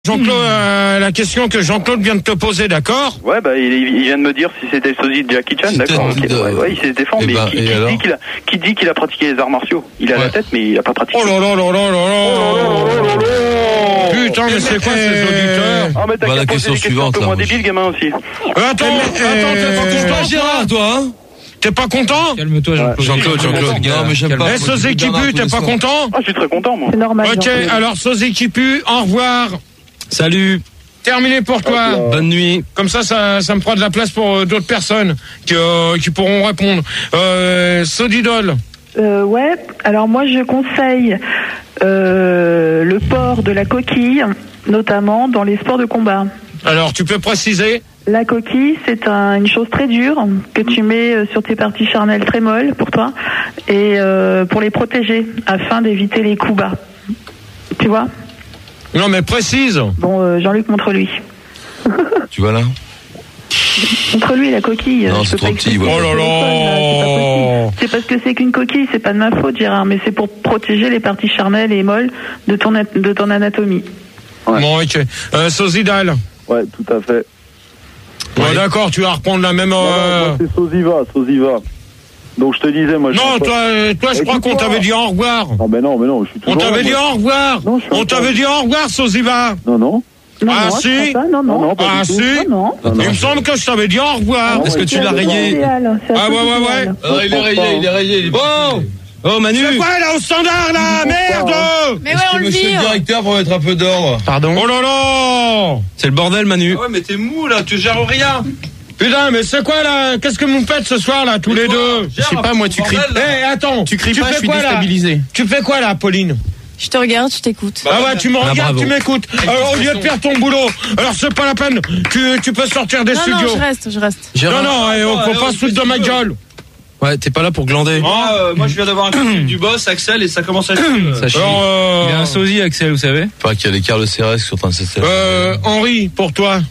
Jean-Claude, la question que Jean-Claude vient de te poser, d'accord? Ouais, bah il vient de me dire si c'était le sosie de Jackie Chan, d'accord. Ouais, il s'est défendu, mais qui dit qu'il a pratiqué les arts martiaux? Il a la tête, mais il a pas pratiqué. Oh là là là là là là. Putain, mais c'est quoi ces auditeurs? Ah, mais t'as qu'à poser des questions un peu moins débiles, gamin, aussi. Attends, t'es pas content, Gérard, toi, hein? T'es pas content? Calme-toi, Jean-Claude. Non, mais j'aime pas. Sosie Kipu, t'es pas content? Ah, je suis très content, moi. C'est normal. Ok, alors Sosie Kipu, au revoir. Salut. Terminé pour toi. Bonne nuit. Comme ça me fera de la place pour d'autres personnes qui pourront répondre. Sodidol. Ouais, alors moi je conseille le port de la coquille, notamment dans les sports de combat. Alors, tu peux préciser? La coquille, c'est une chose très dure que tu mets sur tes parties charnelles très molles pour toi et pour les protéger afin d'éviter les coups bas. Tu vois? Non, mais précise. Bon, Jean-Luc, montre-lui. Tu vois là? Montre-lui la coquille. Non, c'est trop petit. Oh là là. C'est parce que c'est qu'une coquille, c'est pas de ma faute, Gérard, mais c'est pour protéger les parties charnelles et molles de ton anatomie. Ouais. Bon, ok. Sosidal. Ouais, tout à fait. Ouais, d'accord, tu vas reprendre la même. Non, moi, c'est Sosiva. Donc je te disais, moi. Non, toi, je crois qu'on t'avait dit au revoir. Ah ben non, je suis toujours. On t'avait dit au revoir. On t'avait dit au revoir, Sosiva. Non. Ah si. Non. Ah si. Il me semble que je t'avais dit au revoir. Est-ce que tu l'as rayé? Ah ouais. Il est rayé. Oh Manu. C'est quoi là au standard là? Merde. Mais ouais, on le Monsieur vire. le directeur pour mettre un peu d'ordre. Pardon. Oh là là. C'est le bordel, Manu. Ouais, mais t'es mou là, tu gères rien. Putain, mais c'est quoi là? Qu'est-ce que vous me faites ce soir là, tous les deux? Je sais pas, moi, tu cries. Attends. Tu cries pas, je suis déstabilisé. Tu fais quoi là, Pauline? Je te regarde, je t'écoute. Ah ouais, tu me regardes, bravo. tu m'écoutes. Au lieu de perdre ton boulot. Alors c'est pas la peine. Tu peux sortir des Non, studios. je reste. Non, faut pas se foutre de ma gueule. Ouais, t'es pas là pour glander. Moi je viens d'avoir un coup du boss, Axel, et ça commence à Ça chie. Alors, Il y a un sosie, Axel, vous savez. Pas qu'il y a les Carl CRS qui sont en train de s'installer. Henri, pour toi.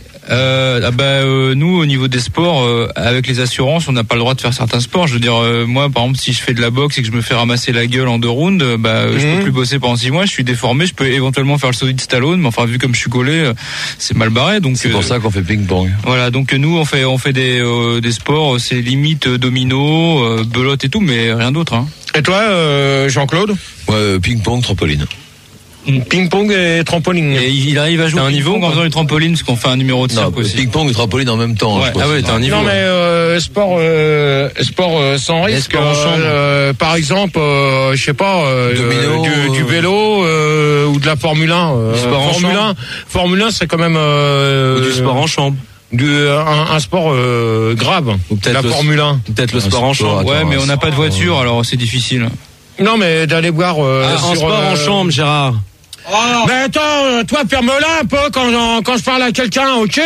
Nous, au niveau des sports, avec les assurances, on n'a pas le droit de faire certains sports. Je veux dire, moi, par exemple, si je fais de la boxe et que je me fais ramasser la gueule en 2 rounds, je peux plus bosser pendant 6 mois. Je suis déformé. Je peux éventuellement faire le saut de Stallone, mais enfin, vu comme je suis collé, c'est mal barré. Donc C'est pour ça qu'on fait ping-pong. voilà. Donc nous, on fait des sports, c'est limite domino, belote et tout, mais rien d'autre. Hein. Et toi, Jean-Claude? Ouais, ping-pong, trampoline. Ping-pong et trampoline. Et il arrive à jouer à un niveau en faisant du trampoline, parce qu'on fait un numéro de Non, cirque aussi. ping-pong et trampoline en même temps. Ouais. je pense. Ah ouais, t'as un niveau. Non mais sport sans risque. sports en chambre. Par exemple, je sais pas, Domino, du vélo ou de la Formule 1. sport en Formule 1. chambre. Formule 1, c'est quand même Ou du sport en chambre. un sport grave. Ou peut-être la le- Formule 1. Peut-être le Un sport en sport, chambre. Ouais, attends, mais on n'a un pas de sport, voiture, alors c'est difficile. Non mais d'aller voir En sur sport en chambre, Gérard. Mais attends, toi ferme-la un peu quand je parle à quelqu'un, ok?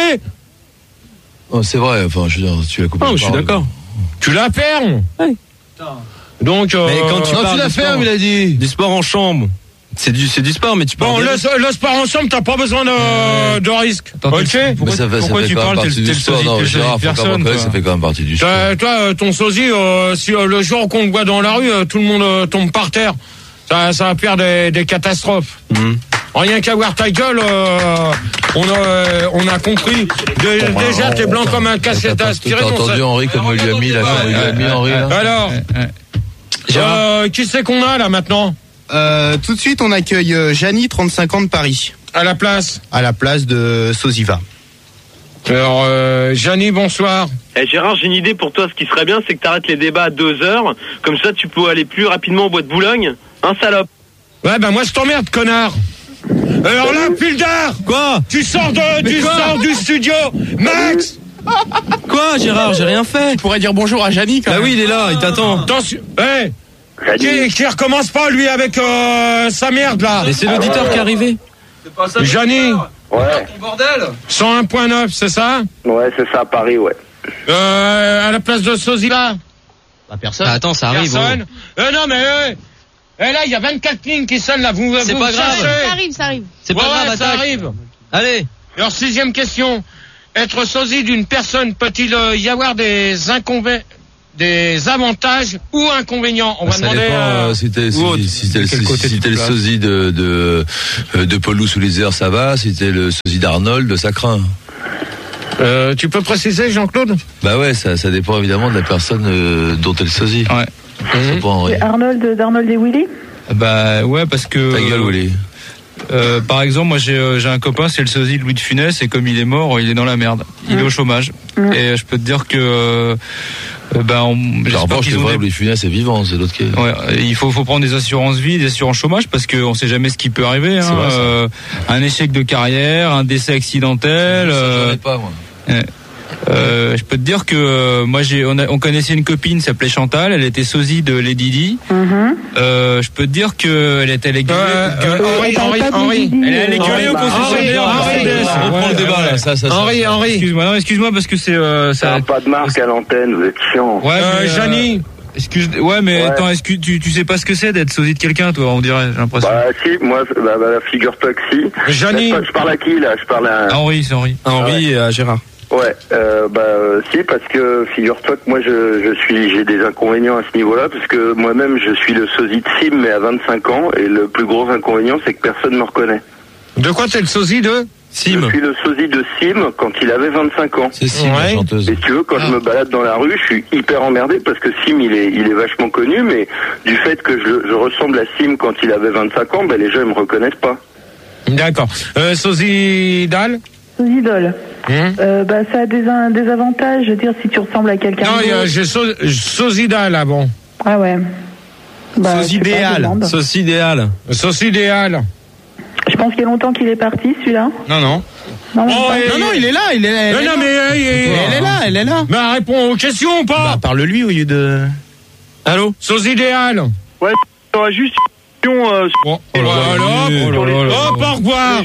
Oh, c'est vrai, enfin, je veux dire, tu l'as coupé. Je suis d'accord. Tu la fermes. Oui. Donc Mais quand tu Non, parles tu la de fermes, sport, il a dit. du sport en chambre. C'est du sport, mais tu parles. bon, le sport ensemble, t'as pas besoin de risque. Attends, Ok? Mais ça Pourquoi fait tu quand même parles? partie T'es du le sport. sosie Non, de Gérard, faut quand personne, même, toi. ça fait quand même partie du sport. Toi, ton sosie, si le jour qu'on le voit dans la rue, tout le monde tombe par terre. Ça va faire des catastrophes. Rien qu'à voir ta gueule, on a compris. Déjà, t'es blanc comme un cassette à aspirer. T'as entendu Henri comme il lui a mis là, comme il lui a mis Henri là? Alors, qui c'est qu'on a là maintenant? Tout de suite, on accueille Janie, 35 ans de Paris, À la place. à la place de Sosiva. Alors, Janie, bonsoir. Gérard, j'ai une idée pour toi. Ce qui serait bien, c'est que t'arrêtes les débats à 2 heures. Comme ça, tu peux aller plus rapidement au bois de Boulogne. Un salope. Ouais, ben moi je t'emmerde, connard. Alors là, Puldar, Quoi? tu sors du studio, Max. Quoi, Gérard? J'ai rien fait. Tu pourrais dire bonjour à Janie quand Bah même. oui, il est là, il t'attend. Attention, qui recommence pas lui avec sa merde là. Mais c'est l'auditeur qui est arrivé. C'est pas ça. Janie, Ouais, Ton bordel. 101.9, c'est ça? ouais, c'est ça, à Paris, ouais. À la place de Sosiva. Personne. Attends, ça arrive. Personne. Non mais là, il y a 24 lignes qui sonnent là. Vous C'est pas grave. cherchez. Ça arrive. C'est pas grave, ça attaque. arrive. Allez. Alors, 6e question. Être sosie d'une personne peut-il y avoir des inconvénients? des avantages ou inconvénients? On va demander si t'es le sosie de Paulou sous les airs, ça va. Si t'es le sosie d'Arnold, ça craint. Tu peux préciser, Jean-Claude? Bah ouais, ça dépend évidemment de la personne dont elle sosie. Ouais. C'est d'Arnold et Willy? Bah ouais, parce que... Ta gueule, Willy. Par exemple, moi j'ai un copain, c'est le sosie de Louis de Funès, et comme il est mort, il est dans la merde. Il est au chômage. Et je peux te dire que... j'espère qu'ils ont Louis de Funès est vivant, c'est l'autre qui est... Ouais, il faut prendre des assurances vie, des assurances chômage, parce qu'on sait jamais ce qui peut arriver. Hein. Vrai, un échec de carrière, un décès accidentel... Ça, j'en ai pas, moi. Je peux te dire que moi on connaissait une copine qui s'appelait Chantal, elle était sosie de Lady Di. Je peux te dire que elle était Henri. Elle est curieuse au concessionnaire. On prend le débat là. Henri. Excuse-moi parce que c'est ça. Pas de marque à l'antenne, vous êtes chiant. Ouais, Jani. Attends, est-ce que tu sais pas ce que c'est d'être sosie de quelqu'un, toi, on dirait, j'ai l'impression. Bah si, moi, figure-toi que si. Jani. Je parle à qui là? Je parle à Henri, c'est Henri. Henri et à Gérard. Ouais, si, parce que figure-toi que moi j'ai des inconvénients à ce niveau-là, parce que moi-même je suis le sosie de Sim, mais à 25 ans, et le plus gros inconvénient c'est que personne me reconnaît. De quoi t'es le sosie de Sim? Je suis le sosie de Sim quand il avait 25 ans. C'est Sim, la chanteuse. Et si tu veux, quand je me balade dans la rue, je suis hyper emmerdé parce que Sim il est vachement connu, mais du fait que je ressemble à Sim quand il avait 25 ans, les gens ils me reconnaissent pas. D'accord. Sosie d'Al? Sosie d'Al. Ça a des avantages, je veux dire, si tu ressembles à quelqu'un. Non, j'ai sosie d'Al avant. Ah ouais. Sosie idéal. Sosie idéal. Je pense qu'il y a longtemps qu'il est parti, celui-là. Non, il est là. Elle est là. Mais réponds aux questions ou pas? Parle-lui au lieu de... Allô? Sosie idéal. Ouais, j'aurais juste une question... Hop, au revoir.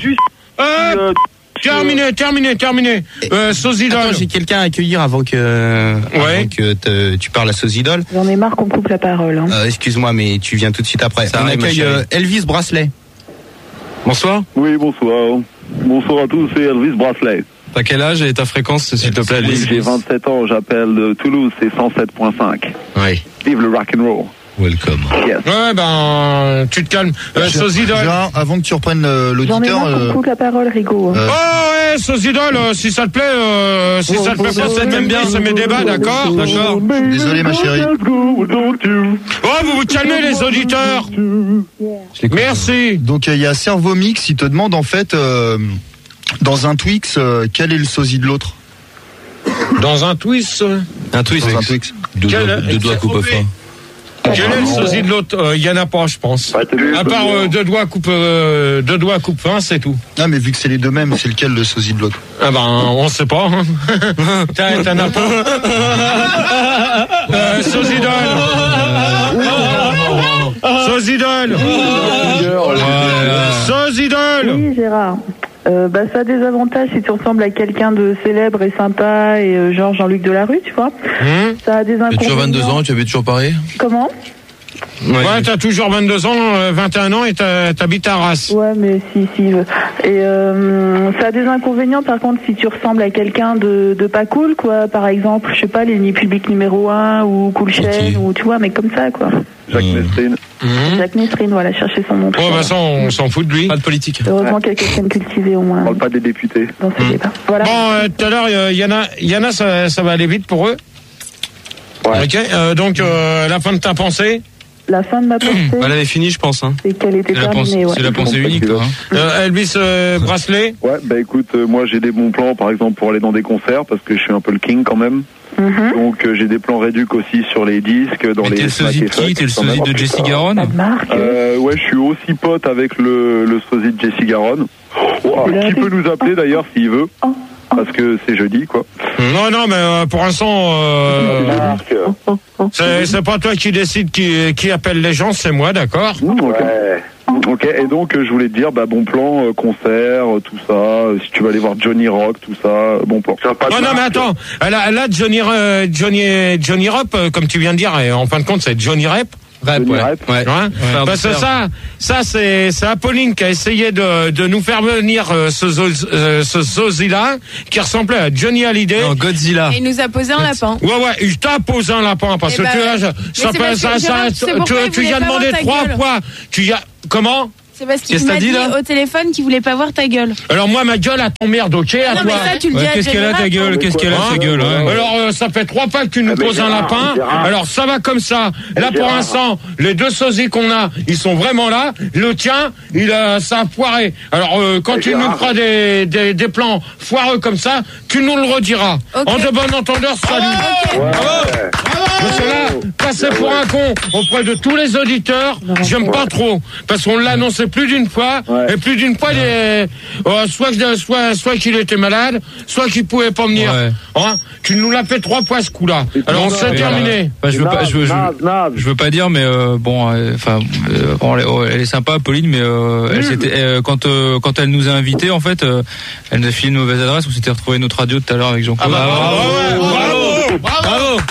Terminé. Sosidol. Attends, j'ai quelqu'un à accueillir avant que tu parles à Sosidol. J'en ai marre qu'on coupe la parole. Excuse-moi, mais tu viens tout de suite après. Ça on arrive, accueille Elvis Bracelet. Bonsoir. Oui, bonsoir. Bonsoir à tous, c'est Elvis Bracelet. T'as quel âge et ta fréquence, s'il te plaît, Elvis? J'ai 27 ans, j'appelle de Toulouse, c'est 107.5. Oui. Vive le rock'n'roll. Welcome. Yes. Ouais, tu te calmes. Sosidol. Avant que tu reprennes J'en ai l'auditeur... marre qu'on coupe la parole, Rigo. Sosidol, si ça te plaît, pas, ça t'aime bien, c'est mes débats, d'accord? D'accord. Désolé, ma chérie. Vous vous calmez, les auditeurs. Merci. Donc, il y a Servomix, il te demande, en fait, dans un Twix, quel est le sosie de l'autre? Dans un Twix? Un Twix. Deux doigts coupe au fin. Quel est le sosie de l'autre? Il y en a pas, je pense. À part deux doigts coupe fin, c'est tout. Ah, mais vu que c'est les deux mêmes, c'est lequel le sosie de l'autre? Ah on sait pas. Hein. T'en as pas. Sosidol. Oui, Gérard. Ça a des avantages si tu ressembles à quelqu'un de célèbre et sympa et genre Jean-Luc Delarue, tu vois. Ça a des inconvénients. Tu as toujours 22 ans, tu habites toujours Paris? Comment? Ouais, t'as toujours 22 ans, 21 ans et t'habites à Arras. Ouais, mais si. Et ça a des inconvénients par contre si tu ressembles à quelqu'un de pas cool, quoi. Par exemple, je sais pas, l'ennemi public numéro 1 ou Cool Chain, ou tu vois, mais comme ça, quoi. Jacques Mesrine. Jacques Mesrine, voilà, chercher son nom. Ça, on s'en fout de lui. Pas de politique. Heureusement qu'il y a quelqu'un de cultivé au moins. On parle pas des députés. Dans ce débat. Voilà. Bon, tout à l'heure, Yana, ça va aller vite pour eux. Ouais. Ok, donc la fin de ta pensée. La fin de ma pensée. Elle avait fini, je pense. Hein. C'est qu'elle était terminée. C'est la pensée unique, toi. Elvis Bracelet. Ouais, écoute, moi j'ai des bons plans, par exemple, pour aller dans des concerts, parce que je suis un peu le king quand même. Donc j'ai des plans réducs aussi sur les disques, dans les... T'es le sosie de qui? T'es le sosie de Jessie Garonne? Ouais, je suis aussi pote avec le sosie de Jessie Garonne. Qui peut nous appeler d'ailleurs s'il veut, parce que c'est jeudi, quoi. Non, mais pour l'instant, c'est pas toi qui décide qui appelle les gens, c'est moi, d'accord? Ok, et donc je voulais te dire, bon plan, concert, tout ça, si tu vas aller voir Johnny Rock, tout ça, bon plan. Non, mais attends, là Johnny Rep, comme tu viens de dire, et en fin de compte c'est Johnny Rep. Rap, ouais. Parce que ça c'est Apolline qui a essayé de nous faire venir ce sosie-là qui ressemblait à Johnny Hallyday. Non, Godzilla. Et il nous a posé un lapin. Ouais, il t'a posé un lapin parce que tu lui as demandé 3 fois. Comment? C'est parce qu'il m'a dit au téléphone qu'il voulait pas voir ta gueule. Alors moi ma gueule à t'emmerde, ok, à toi. Mais ça, tu le dis qu'est-ce qu'elle a ta gueule? Qu'est-ce qu'elle a ta gueule? Alors ça fait 3 fois que tu nous poses un lapin. Alors ça va comme ça. Là pour l'instant, les 2 sosies qu'on a, ils sont vraiment là. Le tien, ça a foiré. Alors quand tu nous feras des plans foireux comme ça, tu nous le rediras. En de bon entendeur, salut. Parce que là, passer pour un con auprès de tous les auditeurs, j'aime pas trop. Parce qu'on l'a annoncé plus d'une fois, et plus d'une fois, soit qu'il était malade, soit qu'il pouvait pas venir. Hein, tu nous l'as fait 3 fois ce coup-là. Alors on s'est terminé. Je veux pas dire, mais elle est sympa, Pauline, mais elle s'était quand elle nous a invités, en fait, elle nous a filé une mauvaise adresse. On s'était retrouvé notre radio tout à l'heure avec Jean-Claude. Bravo.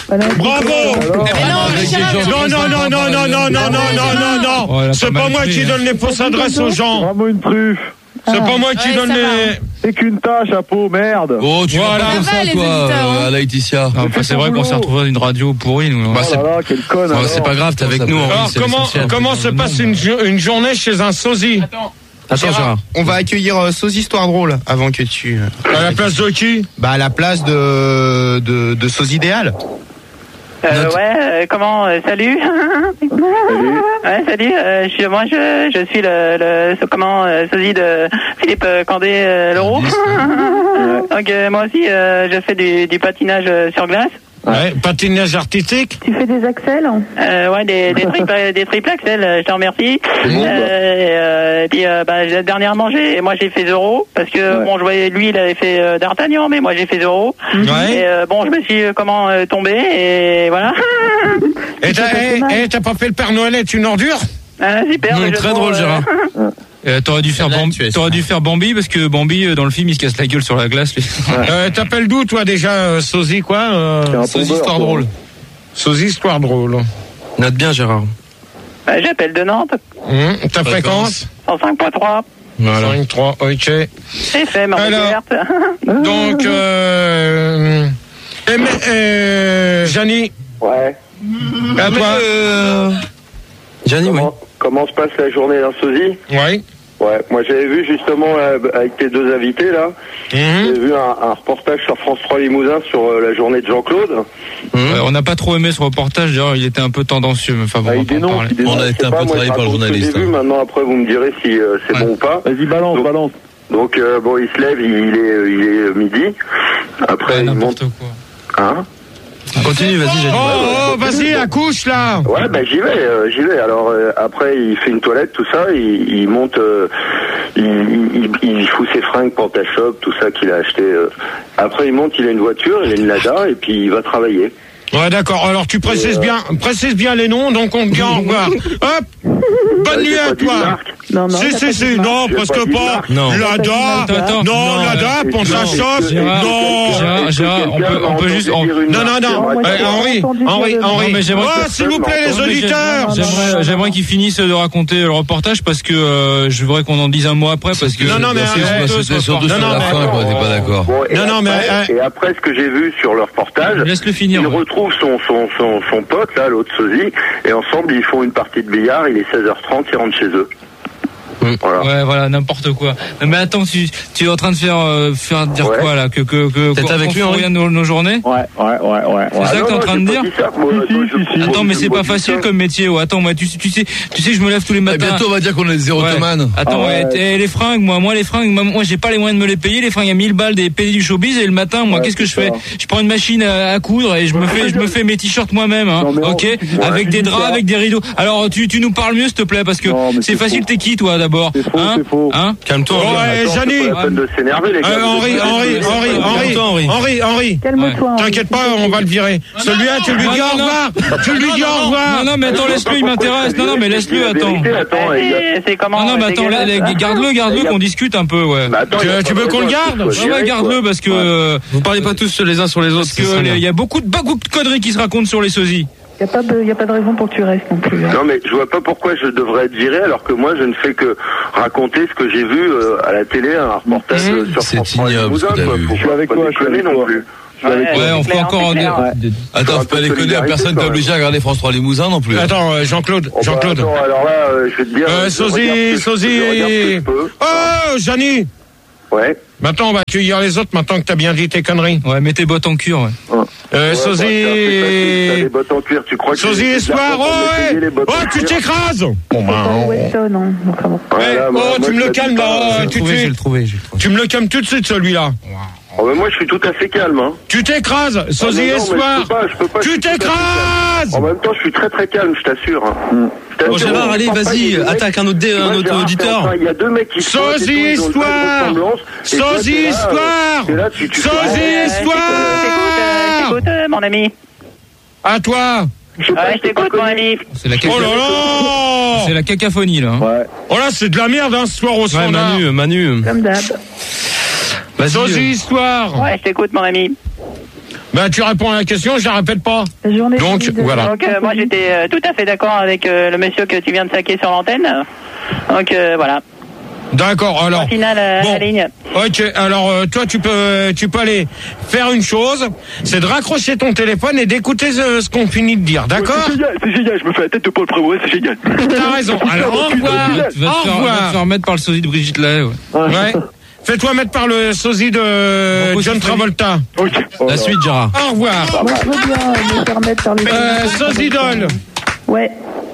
Non. C'est pas moi qui donne les fausses adresses aux gens. Vraiment une truffe. C'est pas moi qui donne les... C'est qu'une tâche à peau, merde. Oh, tu vois comme ça, toi, à Laetitia. C'est vrai qu'on s'est retrouvé dans une radio pourrie, nous. Quel con. C'est pas grave, t'es avec nous. Alors, comment se passe une journée chez un sosie? Attends, Gérard. On va accueillir Sosie Histoire Drôle avant que tu... À la place de qui? Bah, à la place de Sosie Idéal. Comment salut. Ouais, salut. Je suis le sosie de Philippe Candé Leroux. Donc moi aussi je fais du patinage sur glace. Ouais, patinage artistique. Tu fais des axels? Ouais, des triples axels, je te remercie. Et puis dernièrement j'ai fait Zorro parce que je voyais lui il avait fait D'Artagnan, mais moi j'ai fait Zorro. Et je me suis tombé et voilà. Et t'as pas fait le Père Noël est une ordure? Super. Très drôle, Gérard. T'aurais dû faire Bambi parce que Bambi dans le film il se casse la gueule sur la glace. T'appelles d'où toi déjà, sosie quoi? Sosie Histoire Drôle. Sosie Histoire Drôle. Note bien, Gérard. J'appelle de Nantes. Ta fréquence? 105.3. Voilà. 105.3, ok. FM, alors, donc Jani. Ouais. À toi. Gianni, oui. Comment se passe la journée d'un sosie? Oui. Ouais, moi j'avais vu justement avec tes deux invités là, j'avais vu un reportage sur France 3 Limousin sur la journée de Jean-Claude. On n'a pas trop aimé ce reportage, d'ailleurs il était un peu tendancieux, mais enfin bon, on a été un peu trahi par le journaliste. J'ai vu, maintenant après vous me direz si c'est bon ou pas. Vas-y, balance. Donc il se lève, il est midi. Après il monte. Quoi. Hein? Continue, vas-y, Jenny. Vas-y, accouche là. Ouais, j'y vais. Alors après, il fait une toilette, tout ça, il monte, il fout ses fringues, Pantashop, tout ça qu'il a acheté. Après, il monte, il a une voiture, il a une Lada, et puis il va travailler. Ouais, d'accord. Alors tu précises bien les noms, donc on te dit au revoir. Hop. Bonne nuit à toi. Non, non, presque pas. Lada, Lada, Pantashop, non. Gérard, on peut juste. Non. Henri. S'il vous plaît, les auditeurs. J'aimerais qu'ils finissent de raconter le reportage parce que je voudrais qu'on en dise un mot après parce que. Non, mais c'était surtout sur la fin, quoi. T'es pas d'accord. Et après, ce que j'ai vu sur le reportage, laisse-le finir. Il retrouve son pote là, l'autre sosie, et ensemble ils font une partie de billard. Il est 16h30, ils rentrent chez eux. Voilà. Ouais, voilà, n'importe quoi. Mais attends, tu es en train de faire dire quoi là, que t'es avec lui, Henri, nos journées? Ouais. C'est ça que t'es en train de dire? Attends, mais c'est pas facile comme métier. Attends, moi, tu sais, je me lève tous les matins. Bientôt, on va dire qu'on est des érotomanes. Attends, les fringues, moi, j'ai pas les moyens de me les payer. Les fringues à 1000 balles des PD du showbiz, et le matin, moi, qu'est-ce que je fais? Je prends une machine à coudre et je me fais mes t-shirts moi-même, hein. Ok? Avec des draps, avec des rideaux. Alors, tu nous parles mieux, s'il te plaît, parce que c'est facile, t'es qui, toi, d'abord? C'est faux. Calme-toi. Jani. Henri. Calme-toi. T'inquiète pas, on va le virer. Celui-là, tu lui dis au revoir. Non, mais attends, laisse-le, il m'intéresse. Non, mais laisse-le, attends. C'est comment? Non, mais attends, garde-le, qu'on discute un peu, ouais. Tu veux qu'on le garde? Ouais, garde-le, parce que vous parlez pas tous les uns sur les autres. Parce que il y a beaucoup de conneries qui se racontent sur les sosies. Il n'y a pas de raison pour que tu restes non plus. Non, mais je vois pas pourquoi je devrais être viré alors que moi je ne fais que raconter ce que j'ai vu à la télé, un reportage sur France 3 Limousin. Je suis avec toi, non plus. Ouais, on fait encore Attends, faut pas déconner, personne t'es obligé à regarder France 3 Limousin non plus. Attends, Jean-Claude. Attends, alors là, je vais te dire. Sosie. Oh, Jani. Ouais. Maintenant, on va accueillir les autres, maintenant que t'as bien dit tes conneries. Ouais, mets tes bottes en cuir, ouais. Sosie. Les bottes en cuir, tu crois que Sosie, espoir, oh, tu t'écrases. Bon, tu me le calmes, là, tout de suite. Tu me le calmes tout de suite, celui-là. Oh, mais moi, je suis tout à fait calme, hein. Tu t'écrases, Sosie, espoir. Je peux pas. Tu t'écrases. En même temps, je suis très très calme, je t'assure. Bon, Gérard, allez, vas-y, attaque un autre auditeur. Il y a deux mecs qui Sosie, histoire. Sosie, histoire. Sosie, histoire. T'écoutes, mon ami. À toi. Je t'écoute, mon ami. C'est la Oh là là. C'est la cacophonie, là. Ouais. Oh là, c'est de la merde, hein, ce soir au standard. Manu. Comme d'hab. Sosie, histoire. Ouais, je t'écoute, mon ami. Ben, tu réponds à la question, je la répète pas. Donc, voilà. Donc, moi, j'étais tout à fait d'accord avec le monsieur que tu viens de saquer sur l'antenne. Donc, voilà. D'accord, alors. Au final, la ligne. Ok, alors, toi, tu peux aller faire une chose, c'est de raccrocher ton téléphone et d'écouter ce qu'on finit de dire, d'accord? C'est génial, je me fais la tête de Paul Prévost, c'est génial. T'as raison, alors, au revoir. Tu vas te faire mettre par le sosie de Brigitte Lahaye, ouais. Fais-toi mettre par le sosie de John Travolta. Okay. La suite, Gérard. Au revoir. Moi, je veux bien me faire mettre par le sosie d'Ol. Ouais.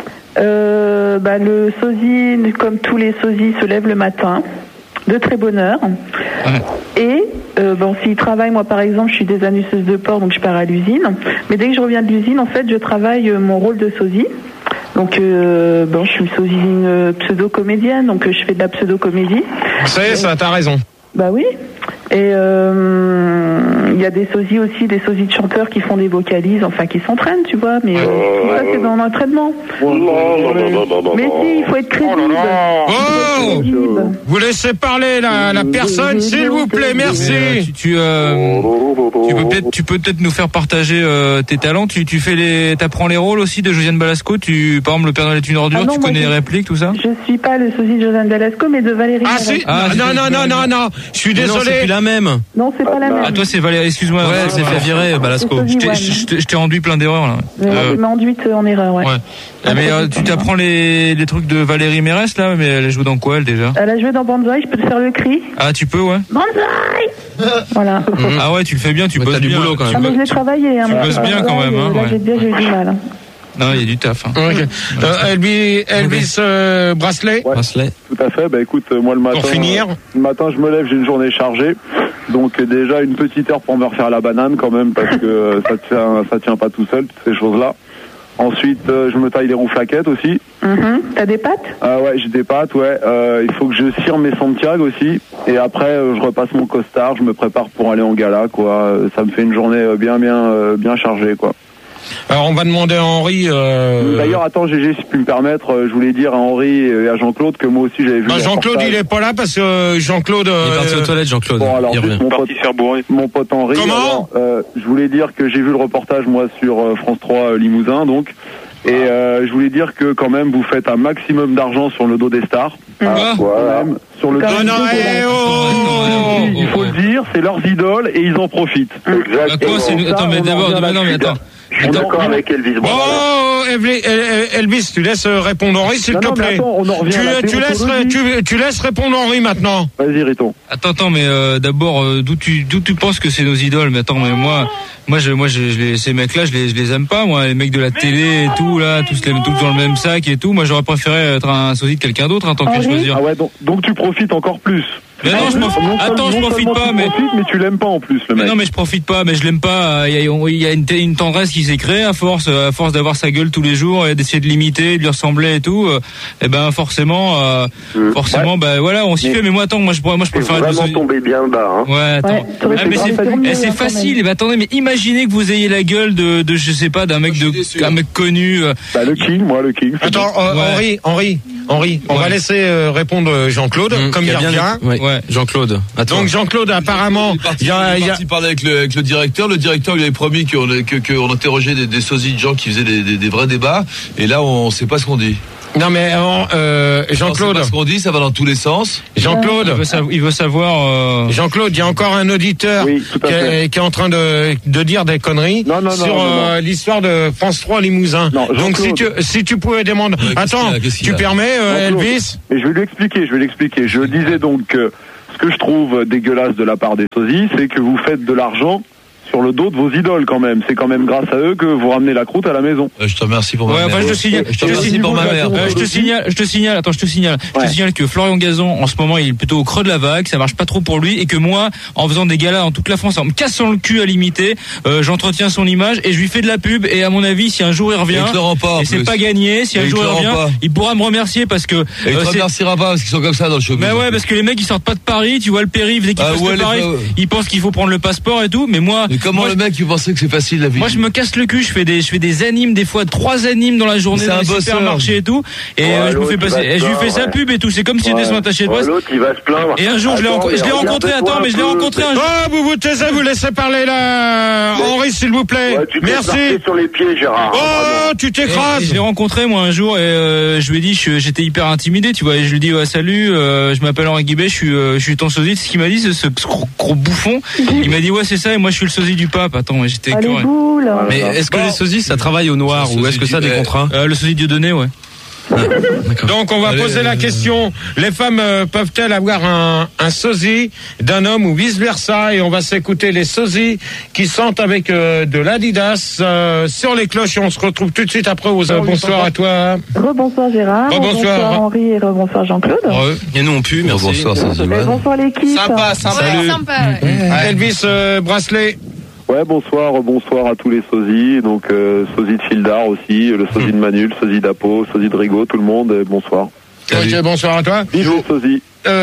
Le sosie, comme tous les sosies, se lève le matin, de très bonne heure. Ouais. Et s'il travaille, moi par exemple, je suis désannuseuse de porc, donc je pars à l'usine. Mais dès que je reviens de l'usine, en fait, je travaille mon rôle de sosie. Donc, je suis sosie pseudo-comédienne, donc je fais de la pseudo-comédie. Ça, t'as raison. Bah oui. Et il y a des sosies aussi, des sosies de chanteurs qui font des vocalises, enfin qui s'entraînent, tu vois, mais ça c'est dans l'entraînement. Mais si, il faut être crédible. Vous laissez parler la personne, s'il vous plaît, merci. Tu peux peut-être nous faire partager tes talents. T'apprends les rôles aussi de Josiane Balasco. Par exemple, le Père Noël est une ordure. Tu connais les répliques, tout ça? Je suis pas le sosie de Josiane Balasco, mais de Valérie. Non. Je suis désolé. Non, c'est plus la même. Non, c'est pas la même. Ah, toi, c'est Valérie. Excuse-moi. Ouais, elle s'est fait virer, Balasco. Je t'ai enduit plein d'erreurs là. Tu m'as enduite en erreur, ouais. Mais tu t'apprends les trucs de Valérie Mérès là, mais elle joue dans quoi elle déjà? Elle a joué dans Banzai. Je peux te faire le cri? Ah, tu peux, ouais. Banzai. Voilà. Ah ouais, tu le fais bien, tu bosses du boulot quand même. Ah, mais je l'ai travaillé. Tu bosses bien quand même, hein. Là, j'ai eu du mal. Non, il y a du taf. Hein. Okay. Elvis Bracelet. Ouais, Bracelet. Tout à fait. Bah écoute, moi le matin. Pour finir. Le matin, je me lève, j'ai une journée chargée. Donc déjà une petite heure pour me refaire la banane quand même parce que ça tient pas tout seul toutes ces choses-là. Ensuite, je me taille les rouflaquettes aussi. T'as des pâtes? Ouais, j'ai des pâtes, ouais. Il faut que je cire mes Santiago aussi. Et après, je repasse mon costard, je me prépare pour aller en gala, quoi. Ça me fait une journée bien chargée, quoi. Alors on va demander à Henri. D'ailleurs, attends, GG, si tu peux me permettre, je voulais dire à Henri et à Jean-Claude que moi aussi j'avais vu. Jean-Claude, il est pas là parce que Jean-Claude. Il est parti aux toilettes, Jean-Claude. Bon, alors, mon pote Henri. Comment? Je voulais dire que j'ai vu le reportage moi sur France 3 Limousin, donc. Et je voulais dire que quand même vous faites un maximum d'argent sur le dos des stars. Même sur le dos il faut le dire, c'est leurs idoles et ils en profitent. Exactement. Attends, mais d'abord, attends. Je suis d'accord avec Elvis. Elvis, tu laisses répondre Henri, s'il te plaît. Tu laisses répondre Henri maintenant. Vas-y, Riton. Attends, mais d'abord, d'où tu penses que c'est nos idoles? Mais attends, mais moi, ces mecs-là, je les aime pas, moi, les mecs de la télé et tout, là, tous dans le même sac et tout. Moi, j'aurais préféré être un sosie de quelqu'un d'autre, en tant que choisir. Ah ouais, donc tu profites encore plus. Mais non, je profite pas, mais tu l'aimes pas en plus, le mec. Non, mais je profite pas, mais je l'aime pas. Il y a une tendresse qui s'est créée à force d'avoir sa gueule tous les jours et d'essayer de l'imiter, de lui ressembler et tout. Et ben forcément, bah voilà, on s'y fait. Mais moi, attends, moi je préfère être vraiment tomber bien bas. Hein. Ouais, attends. Mais c'est facile. Mais attendez, mais imaginez que vous ayez la gueule de je sais pas, d'un mec connu. Bah le King. Attends, Henri. Henri, on va laisser répondre Jean-Claude, comme il revient. Ouais, Jean-Claude. Donc Jean-Claude, apparemment, il a parlé avec le directeur. Le directeur lui avait promis qu'on interrogeait des sosies de gens qui faisaient des vrais débats. Et là, on sait pas ce qu'on dit. Non mais Jean-Claude, ce qu'on dit, ça va dans tous les sens. Jean-Claude, il veut savoir. Jean-Claude, il y a encore un auditeur qui est en train de dire des conneries sur l'histoire de France 3 Limousin. Donc si tu pouvais demander, tu permets Elvis? Et je vais lui expliquer. Je disais donc que ce que je trouve dégueulasse de la part des sosies, c'est que vous faites de l'argent sur le dos de vos idoles quand même. C'est quand même grâce à eux que vous ramenez la croûte à la maison. Je te remercie pour ma mère. Je te signale que Florian Gazan en ce moment il est plutôt au creux de la vague, ça marche pas trop pour lui et que moi en faisant des galas dans toute la France en me cassant le cul à l'imiter, j'entretiens son image et je lui fais de la pub et à mon avis si un jour il revient et c'est pas gagné, si un jour il revient, il pourra me remercier parce que il te remerciera pas parce qu'ils sont comme ça dans le show. Mais ouais, parce que les mecs ils sortent pas de Paris, tu vois le périph' dès qu'ils passent de Paris, ils pensent qu'il faut prendre le passeport et tout, mais moi comment le mec, il pensait que c'est facile la vie? Moi, je me casse le cul, je fais des animes, des fois 3 animes dans la journée dans les supermarchés et tout, et je me fais passer, et je lui fais sa pub et tout, c'est comme si c'était son attaché de presse. L'autre, il va se plaindre. Et un jour, je l'ai rencontré un jour. Oh, vous taisez, vous laissez parler là, Henri, s'il vous plaît. Merci. Sur les pieds, Gérard. Oh, tu t'écrases. Je l'ai rencontré, moi, un jour, et je lui ai dit, j'étais hyper intimidé, tu vois, et je lui ai dit, salut, je m'appelle Henri Guibet, je suis ton sosie. Ce qu'il m'a dit, ce gros bouffon, il m'a dit, ouais, c'est ça, et moi, je suis le sosie du pape. Attends, j'étais mais est-ce que les sosies ça travaille au noir ou est-ce que ça a des contrats? Le sosie Dieudonné, ouais. Donc on va poser la question, les femmes peuvent-elles avoir un sosie d'un homme ou vice versa, et on va s'écouter les sosies qui sentent avec de l'Adidas sur les cloches, et on se retrouve tout de suite après. Bonsoir à toi. Rebonsoir Gérard. Rebonsoir Henri et rebonsoir Jean-Claude. Et nous on pue, merci. Bonsoir l'équipe. Sympa. Salut. Sympa. Elvis Bracelet. Ouais, bonsoir à tous les sosies, donc sosie de Fildar aussi, le sosie de Manu, le sosie d'Apo, sosie de Rigaud, tout le monde, bonsoir. Ok, bonsoir à toi. Bisous, sosie.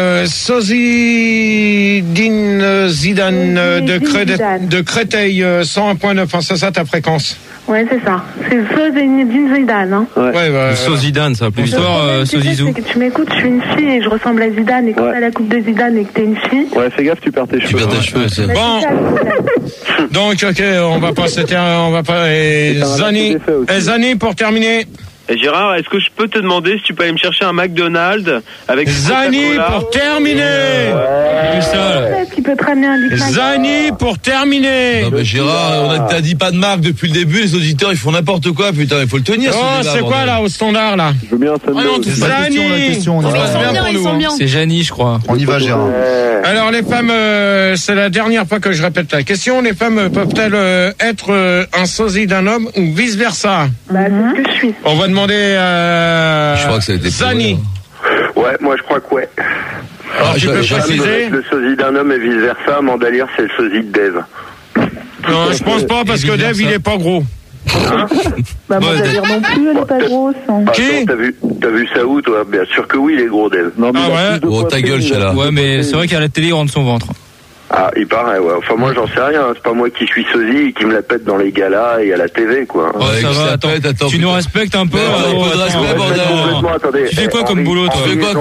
Sosie Din Zidane de Créteil, 101.9, c'est ça ta fréquence? Ouais, c'est ça. C'est Sosie Din Zidane, hein. Ouais. Sosidane, ça plus histoire, Sosizou. Tu m'écoutes, je suis une fille et je ressemble à Zidane, et quand t'as la coupe de Zidane et que t'es une fille. Ouais, fais gaffe, tu perds tes cheveux. C'est bon. Donc, ok, on va pas Zani pour terminer. Et Gérard, est-ce que je peux te demander si tu peux aller me chercher un McDonald's avec Zani pour terminer. Qui peut te ramener un Big Mac. Zani pour terminer. Non mais Gérard, on t'a dit pas de marque depuis le début, les auditeurs ils font n'importe quoi, putain, il faut le tenir. Oh, c'est quoi là au standard là? Je veux bien Zani. Ils sont bien. C'est Jani, je crois. On y va, Gérard. Alors les femmes, c'est la dernière fois que je répète la question. Les femmes peuvent-elles être un sosie d'un homme ou vice versa? Bah, c'est ce que je suis. On va demander je crois que ça a été Zani. Ouais, moi je crois que ouais. Alors tu peux préciser? Le sosie d'un homme et vice versa, Mandalire c'est le sosie de Dave. Non, je pense pas parce que Dave il est pas gros. Bah moi Mandalire non plus, elle est pas grosse. Qui? T'as vu ça où toi? Bien sûr que oui, il est gros Dave. Non, mais ouais. Oh ta gueule, chala. Ouais, mais c'est vrai qu'à la télé il rentre son ventre. Ah, il paraît, ouais. Enfin, moi, j'en sais rien. C'est pas moi qui suis sosie et qui me la pète dans les galas et à la TV, quoi. Ouais, ça va, attends, tu nous respectes un peu. Attendez. Tu fais quoi comme boulot,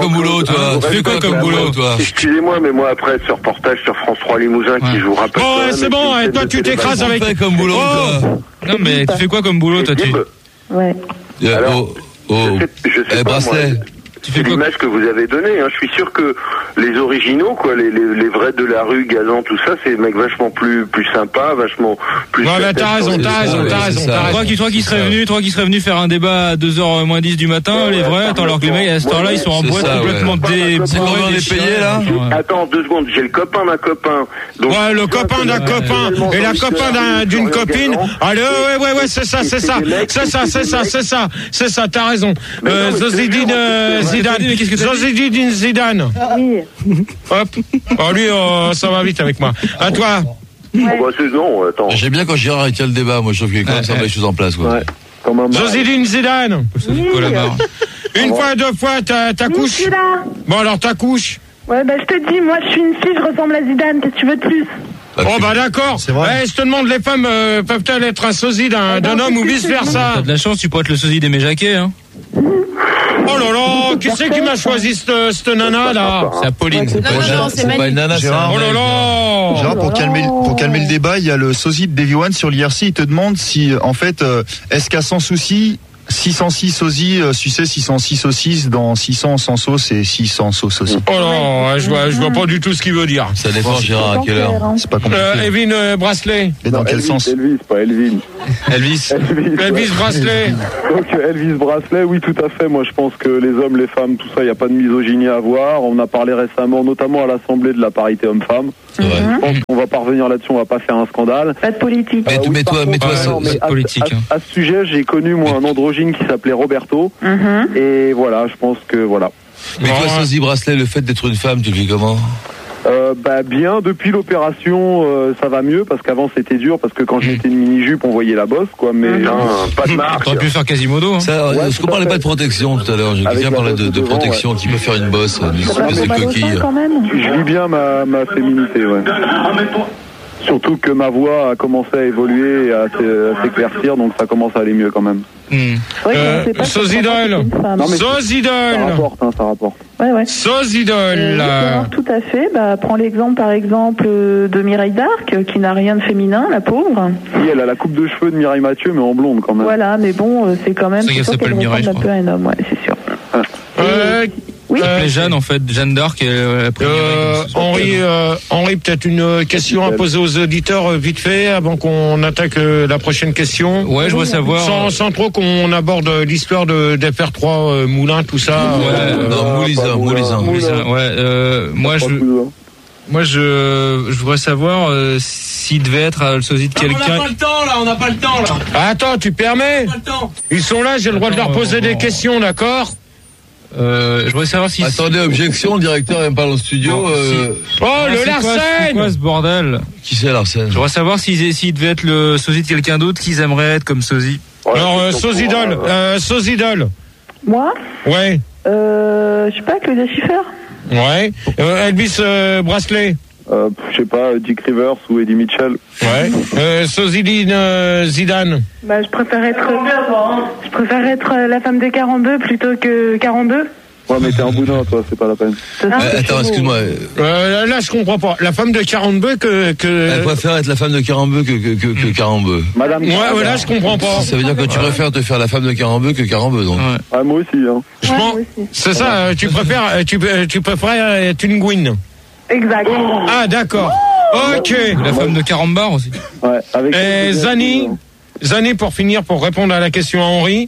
toi? Excusez-moi, mais moi, après, ce reportage sur France 3 Limousin qui joue rappelle. Oh, c'est bon, et toi, tu t'écrases avec. Comme boulot, non, mais tu fais quoi comme boulot, toi, Ouais. Je sais pas, Bracelet. C'est l'image que vous avez donnée, hein. Je suis sûr que les originaux, quoi, les vrais de la rue, Gazan, tout ça, c'est des mecs vachement plus sympas, vachement plus... Non, mais t'as raison. Toi qui serais venu faire un débat à 2h moins 10 du matin, les vrais, attends, alors que les mecs, à cette heure-là, ils sont en boîte complètement dépayés, là. Attends, 2 secondes, j'ai le copain d'un copain. Ouais, le copain d'un copain, et la copain d'une copine. Allez, ouais, c'est ça, t'as raison. Zidane. Zidane. Oui. Hop. Oh, lui, ça va vite avec moi. À toi. Ouais. Oh, bah, c'est non, attends. J'aime bien quand Gérard il tient le débat, moi je trouve qu'il y a quand même ça met les choses en place, quoi. Ouais. Zidane. Oui. Une fois, 2 fois, t'accouches. Bon, alors t'accouches. Ouais, bah, je te dis, moi, je suis une fille, je ressemble à Zidane, qu'est-ce que tu veux de plus? Oh bah d'accord. C'est vrai. Je te demande, les femmes peuvent-elles être un sosie d'un homme ou vice versa? T'as de la chance, tu pourrais être le sosie d'Aimé Jacquet, hein. Oh Oh là là, qui c'est qui m'a choisi cette nana là? C'est Apolline. Non, c'est pas une nana. Oh là là. Gérard, pour calmer le débat, il y a le sosie de Davy One sur l'IRC. Il te demande si, en fait, est-ce qu'à sans souci, 606 sosie suçait 606 saucisses dans 600 sans sauce et 600 sauce aussi. Oh non, je vois pas du tout ce qu'il veut dire. Ça dépend, Gérard, à quelle heure. C'est pas compliqué. Evin Bracelet. Et dans quel sens? Elvis, pas Elvin. Elvis Bracelet. Donc Elvis Bracelet, oui, tout à fait. Moi, je pense que les hommes, les femmes, tout ça, il n'y a pas de misogynie à avoir. On a parlé récemment, notamment à l'Assemblée, de la parité homme-femme. C'est vrai. Je pense qu'on va pas revenir là-dessus, on va pas faire un scandale. Pas de politique. Mais toi, c'est politique. À ce sujet, j'ai connu, moi, un androgyne qui s'appelait Roberto. Et voilà, je pense que voilà. Mais toi, sosie Bracelet, le fait d'être une femme, tu le vis comment? Bien, depuis l'opération, ça va mieux, parce qu'avant c'était dur, parce que quand je mettais une mini-jupe, on voyait la bosse, quoi, mais Pas de marque. T'aurais pu faire Quasimodo. Ça, est-ce qu'on parlait pas de protection tout à l'heure? J'ai quelqu'un parlait de protection qui peut faire une bosse, une espèce de coquille. Je vis bien ma féminité, ouais. Surtout que ma voix a commencé à évoluer et à s'éclaircir, donc ça commence à aller mieux quand même. Sosidol. Ça rapporte. Ouais. Sosidol. Tout à fait. Prends l'exemple, par exemple, de Mireille d'Arc, qui n'a rien de féminin, la pauvre. Oui, elle a la coupe de cheveux de Mireille Mathieu, mais en blonde quand même. Voilà, mais bon, c'est quand même. C'est qu'elle s'appelle Mireille, un peu un homme, ouais, c'est sûr. Oui. Jeanne, en fait, Jeanne d'Arc. Henri, peut-être une question à poser aux auditeurs vite fait avant qu'on attaque la prochaine question. Ouais, je veux savoir. Sans trop qu'on aborde l'histoire de d'FR3 Moulin, tout ça. Moulizin. Ouais. Moi, je voudrais savoir s'il devait être le sosie de quelqu'un. On n'a pas le temps là. Attends, tu permets? Ils sont là, j'ai le droit de leur poser des questions, d'accord? Je voudrais savoir si. Attendez, objection, le directeur aime pas dans le studio. Le Larsen! C'est quoi ce bordel? Qui c'est Larsen? Je voudrais savoir s'il devait être le sosie de quelqu'un d'autre qu'ils aimeraient être comme sosie. Alors, Sosidol. Moi? Ouais. Je sais pas, Claudia Schiffer. Ouais. Elvis Bracelet. Je sais pas, Dick Rivers ou Eddie Mitchell. Ouais. Sosidine Zidane. Je préfère être la femme de 42 plutôt que 42. Ouais, mais t'es un boudin, toi, c'est pas la peine. Attends, excuse-moi. Là, je comprends pas. La femme de 42 que... Elle préfère être la femme de Carambeu que Carambeu. Madame. Ouais, là, je comprends pas. Ça veut dire que tu préfères te faire la femme de Carambeu que Carambeu, donc. Ah, moi aussi, hein. Je pense. C'est ça, tu préfères être une Gwyn. Exact. Ah, d'accord. Ok. La femme de Carambar aussi. Ouais, avec. Et Zani, pour finir, pour répondre à la question à Henri.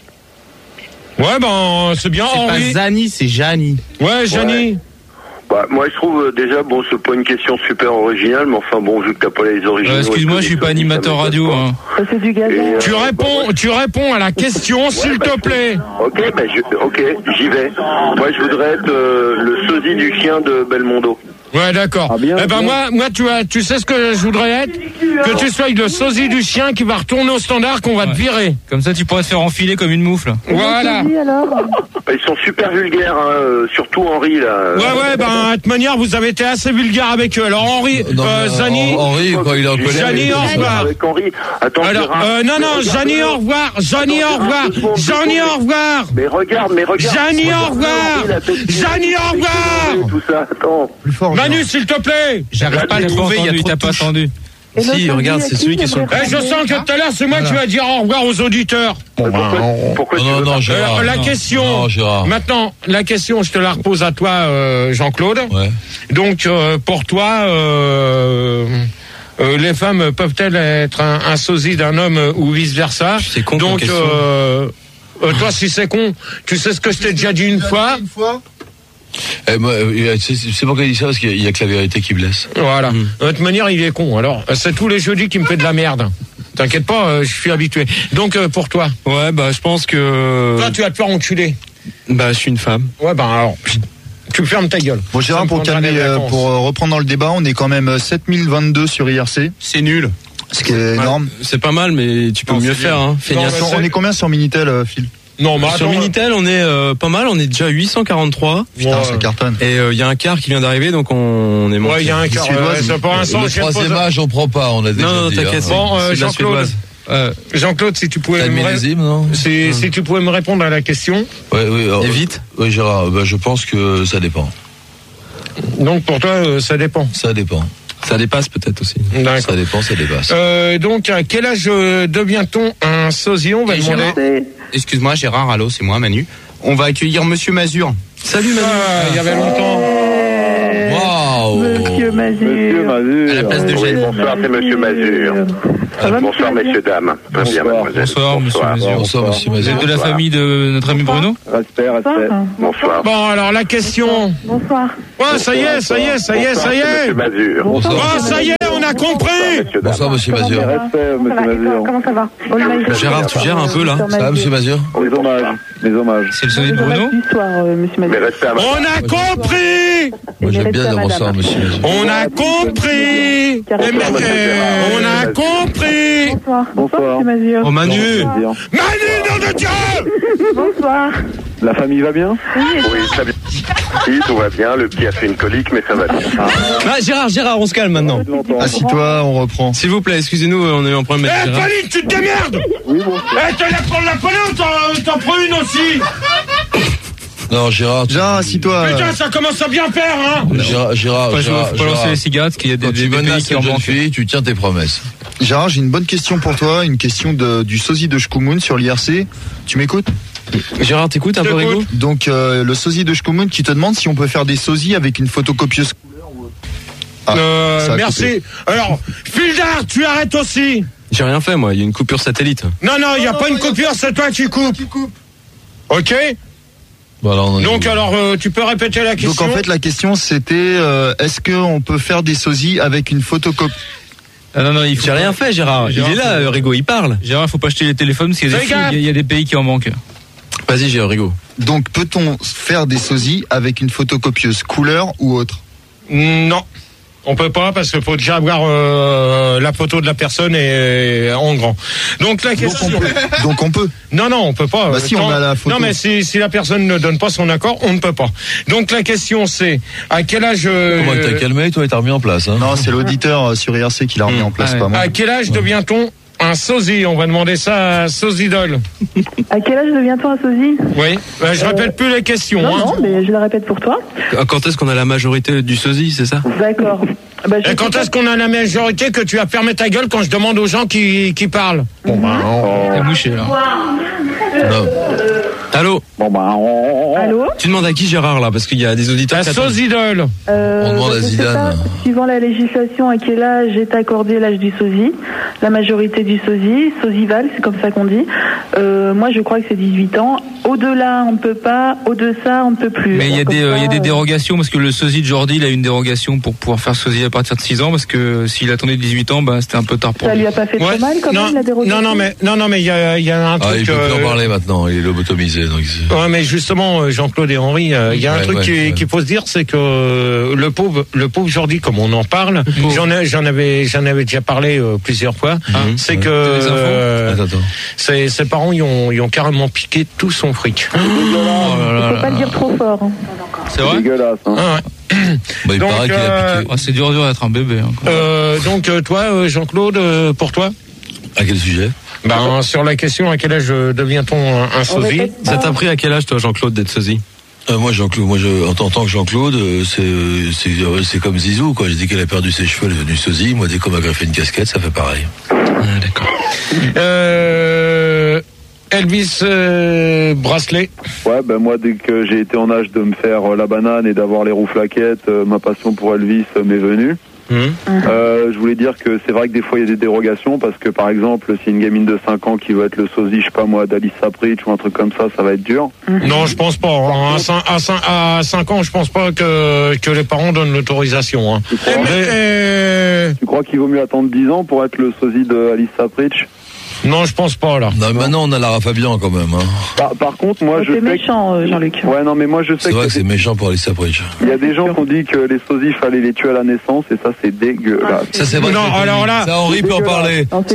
Ouais, c'est bien, Henri. C'est pas Zani, c'est Jani. Ouais, Jani. Moi, je trouve déjà, c'est pas une question super originale, mais enfin, vu que t'as pas les origines. Excuse-moi, je suis pas animateur radio. C'est du gazon. Tu réponds à la question, s'il te plaît. Ok, j'y vais. Moi, je voudrais être le sosie du chien de Belmondo. Ouais, d'accord. Moi, tu sais ce que je voudrais être? Que tu sois le sosie du chien qui va retourner au standard, qu'on va te virer. Comme ça, tu pourrais te faire enfiler comme une moufle. Voilà. Ils sont super vulgaires, surtout Henri, là. Ouais, de toute manière, vous avez été assez vulgaire avec eux. Alors, Henri, Zani. Henri, quand il est en colère. Jani, au revoir. Avec Henri. Attends, Jani, au revoir. Jani, au revoir. Mais regarde. Jani, au revoir. Jani, au revoir. Tout ça, attends. Plus fort. Manu, s'il te plaît. J'arrive pas à le trouver, il y a trop de touches. Attendu. Si, regarde, c'est celui qui est sur le. Je sens que tout à l'heure, c'est moi qui vais dire au revoir aux auditeurs. Pourquoi Non, Gérard. La question. Non, Gérard. Maintenant, la question, je te la repose à toi, Jean-Claude. Ouais. Donc, pour toi, les femmes peuvent-elles être un sosie d'un homme ou vice-versa? C'est con. Donc, toi, si c'est con, tu sais ce que je t'ai déjà dit une fois. C'est pourquoi il dit ça, parce qu'il y a que la vérité qui blesse. Voilà. De toute manière, il est con. Alors, c'est tous les jeudis qu'il me fait de la merde. T'inquiète pas, je suis habitué. Donc, pour toi. Ouais, je pense que. Toi, tu vas te faire enculer. Je suis une femme. Ouais, alors. Tu fermes ta gueule. Bon, Gérard, pour reprendre dans le débat, on est quand même 7022 sur IRC. C'est nul. Ce qui est énorme. C'est pas mal, mais tu peux mieux faire, hein. On est combien sur Minitel, Phil? Non, mais sur Minitel, on est pas mal, on est déjà 843. Putain, ça cartonne. Et il y a un quart qui vient d'arriver, donc on est monté. Ouais, il y a un quart. C'est pas un sens. Le troisième âge, on prend pas, on a déjà dit. Non, t'inquiète. Bon, c'est Jean-Claude. Jean-Claude, si tu pouvais si tu pouvais me répondre à la question. Oui. Et vite. Oui, Gérard. Je pense que ça dépend. Donc pour toi, ça dépend. Ça dépend. Ça dépasse peut-être aussi. D'accord. Ça dépend, ça dépasse. Donc à quel âge devient-on un sosie? On va demander. Excuse-moi, Gérard. Allô, c'est moi, Manu. On va accueillir Monsieur Mazur. Salut Manu. Il y avait longtemps. Waouh. Monsieur Mazur. À la place de Gênes. Bonsoir, c'est Monsieur Mazur. Bonsoir, messieurs, dames. Bien, mademoiselle. Bonsoir, Monsieur Mazur. Bonsoir, Monsieur Vous Mazur. êtes de la famille de notre ami Bruno? Respect. Bonsoir. Bon, alors la question. Bonsoir. Ouais, ça y est. Monsieur Mazur. Oh, ça y est, on a compris. Bonsoir, Monsieur Mazur. Respect, Monsieur Mazur. Comment ça va? Gérard, tu gères un peu là. Ça va, Monsieur Mazur? Les hommages. C'est le sosie de Bruno? Monsieur Mazur. Mais restez à On a compris. Moi, j'aime bien dire bonsoir, Monsieur Mazur. On a compris. On a compris. Bonsoir, Monsieur Mazur. Oh Manu. Manu, nom de Dieu. Bonsoir. La famille va bien? Oui, très bien. Si, tout va bien. Le petit a fait une colique, mais ça va bien. Gérard, on se calme maintenant. Assis-toi, on reprend. S'il vous plaît, excusez-nous, on a eu un problème avec Gérard. Pauline, tu te démerdes. T'as la prendre la Pauline, t'en prends une aussi. Non, Gérard. Assis-toi. Putain, ça commence à bien faire, hein. Gérard. Faut pas lancer les cigarettes, parce qu'il y a des tu pays menaces qui en une jeune manquent. fille, tu tiens tes promesses. Gérard, j'ai une bonne question pour toi, une question du sosie de Shkumun sur l'IRC. Tu m'écoutes? Gérard, t'écoutes un peu, Rigo? Donc, le sosie de Shkumun qui te demande si on peut faire des sosies avec une photocopieuse couleur. Merci. Alors, Fildar, tu arrêtes aussi. J'ai rien fait, moi. Il y a une coupure satellite. Non, il n'y a pas une coupure, c'est toi qui coupes. Ok? Donc, alors, tu peux répéter la question? Donc, en fait, la question, c'était est-ce qu'on peut faire des sosies avec une photocopie? Non, J'ai rien fait, Gérard. Il est là, Rigo, il parle. Gérard, faut pas acheter les téléphones parce qu'il y a des pays qui en manquent. Vas-y, Rigo. Donc, peut-on faire des sosies avec une photocopieuse couleur ou autre? Non. On peut pas parce qu'il faut déjà avoir la photo de la personne et en grand. Donc la question. Donc on peut. Non, on peut pas. Bah si on a la photo. Non, mais si la personne ne donne pas son accord, on ne peut pas. Donc la question c'est à quel âge. Comment t'as calmé, toi, et t'as remis en place. Hein. Non, c'est l'auditeur sur IRC qui l'a remis en place, pas moi. À quel âge devient-on un sosie? On va demander ça à Sosidol. À quel âge devient-on un sosie? Oui. Je répète plus les questions. Non, mais je la répète pour toi. Quand est-ce qu'on a la majorité du sosie, c'est ça? D'accord. Et quand est-ce qu'on a la majorité que tu as fermé ta gueule quand je demande aux gens qui parlent? Bon, t'es mouché, là. Non. Allô? Allô? Tu demandes à qui, Gérard, là? Parce qu'il y a des auditeurs. À Sosidol. On demande à Zidane. Suivant la législation, à quel âge est accordé l'âge du sosie? La majorité du sosie, sosival, c'est comme ça qu'on dit. Moi, je crois que c'est 18 ans. Au-delà, on ne peut pas. Au-deçà, on ne peut plus. Mais il y a des dérogations, parce que le sosie de Jordi, il a une dérogation pour pouvoir faire sosie à partir de 6 ans, parce que s'il attendait 18 ans, c'était un peu tard pour lui. Ça lui a pas fait trop mal, quand même, la dérogation? Non, mais il y a un truc. Il peut plus en parler maintenant, il est lobotomisé. Donc... Ouais, mais justement, Jean-Claude et Henri, il y a un truc qu'il faut se dire, c'est que le pauvre Jordi, comme on en parle, j'en avais déjà parlé plusieurs fois, c'est que ses parents ils ont carrément piqué tout son fric. Il faut pas le dire trop fort. Hein. C'est vrai? Dégueulasse. Hein. Il donc, paraît qu'il a piqué. C'est dur d'être un bébé. Donc toi, Jean-Claude, pour toi? À quel sujet? Sur la question, à quel âge devient-on un sosie? Ça t'a pris à quel âge, toi, Jean-Claude, d'être sosie? Moi, Jean-Claude, en tant que Jean-Claude, c'est comme Zizou, quoi. J'ai dit qu'elle a perdu ses cheveux, elle est devenue sosie. Moi, dès qu'on m'a greffé une casquette, ça fait pareil. D'accord. Elvis Bracelet. Ouais, moi, dès que j'ai été en âge de me faire la banane et d'avoir les roues flaquettes, ma passion pour Elvis m'est venue. Je voulais dire que c'est vrai que des fois il y a des dérogations parce que par exemple si une gamine de 5 ans qui veut être le sosie, je sais pas moi, d'Alice Sapritch ou un truc comme ça va être dur. Non, je pense pas. À 5 ans, je pense pas que les parents donnent l'autorisation. Hein. Tu crois qu'il vaut mieux attendre 10 ans pour être le sosie d'Alice Sapritch? Non, je pense pas là. Non, mais maintenant on a Lara Fabian quand même. Hein. Par contre, moi je sais. C'est méchant, Jean-Luc. Ouais, non, mais moi je sais. C'est vrai que c'est méchant pour Alice Sapritch. Il y a des gens qui ont dit que les sosies fallait les tuer à la naissance et ça c'est dégueulasse. Ça c'est vrai. Non, alors là. Ça Henri peut en parler. Non,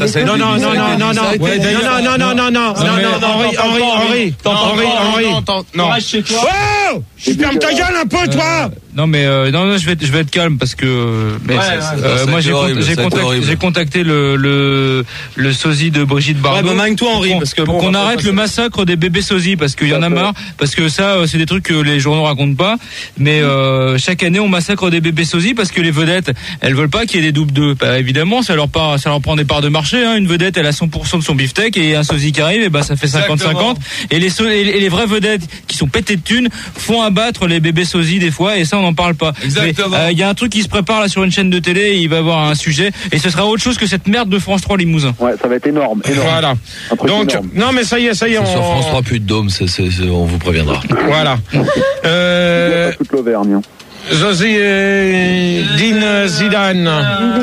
Henri. Je ferme ta gueule un peu, toi. Non mais non, je vais être calme parce que moi j'ai contacté le sosie de Brigitte Bardot. Ouais, magne-toi Henri parce que pour qu'on arrête le massacre des bébés sosies parce qu'il y en a marre, parce que ça c'est des trucs que les journaux racontent pas, mais chaque année on massacre des bébés sosies parce que les vedettes elles veulent pas qu'il y ait des doubles d'eux. Bah, évidemment ça leur prend des parts de marché, hein. Une vedette elle a 100% de son beefsteak et un sosie qui arrive et bah ça fait 50-50 et les vraies vedettes qui sont pétées de thunes font abattre les bébés sosies des fois et ça on n'en parle pas. Exactement. Il y a un truc qui se prépare là sur une chaîne de télé, il va y avoir un sujet et ce sera autre chose que cette merde de France 3 Limousin. Ouais, ça va être énorme. Voilà. Donc énorme. non mais ça y est sur France 3 plus de dôme, on vous préviendra. Voilà. Toute l'Auvergne. Zosie Zidane.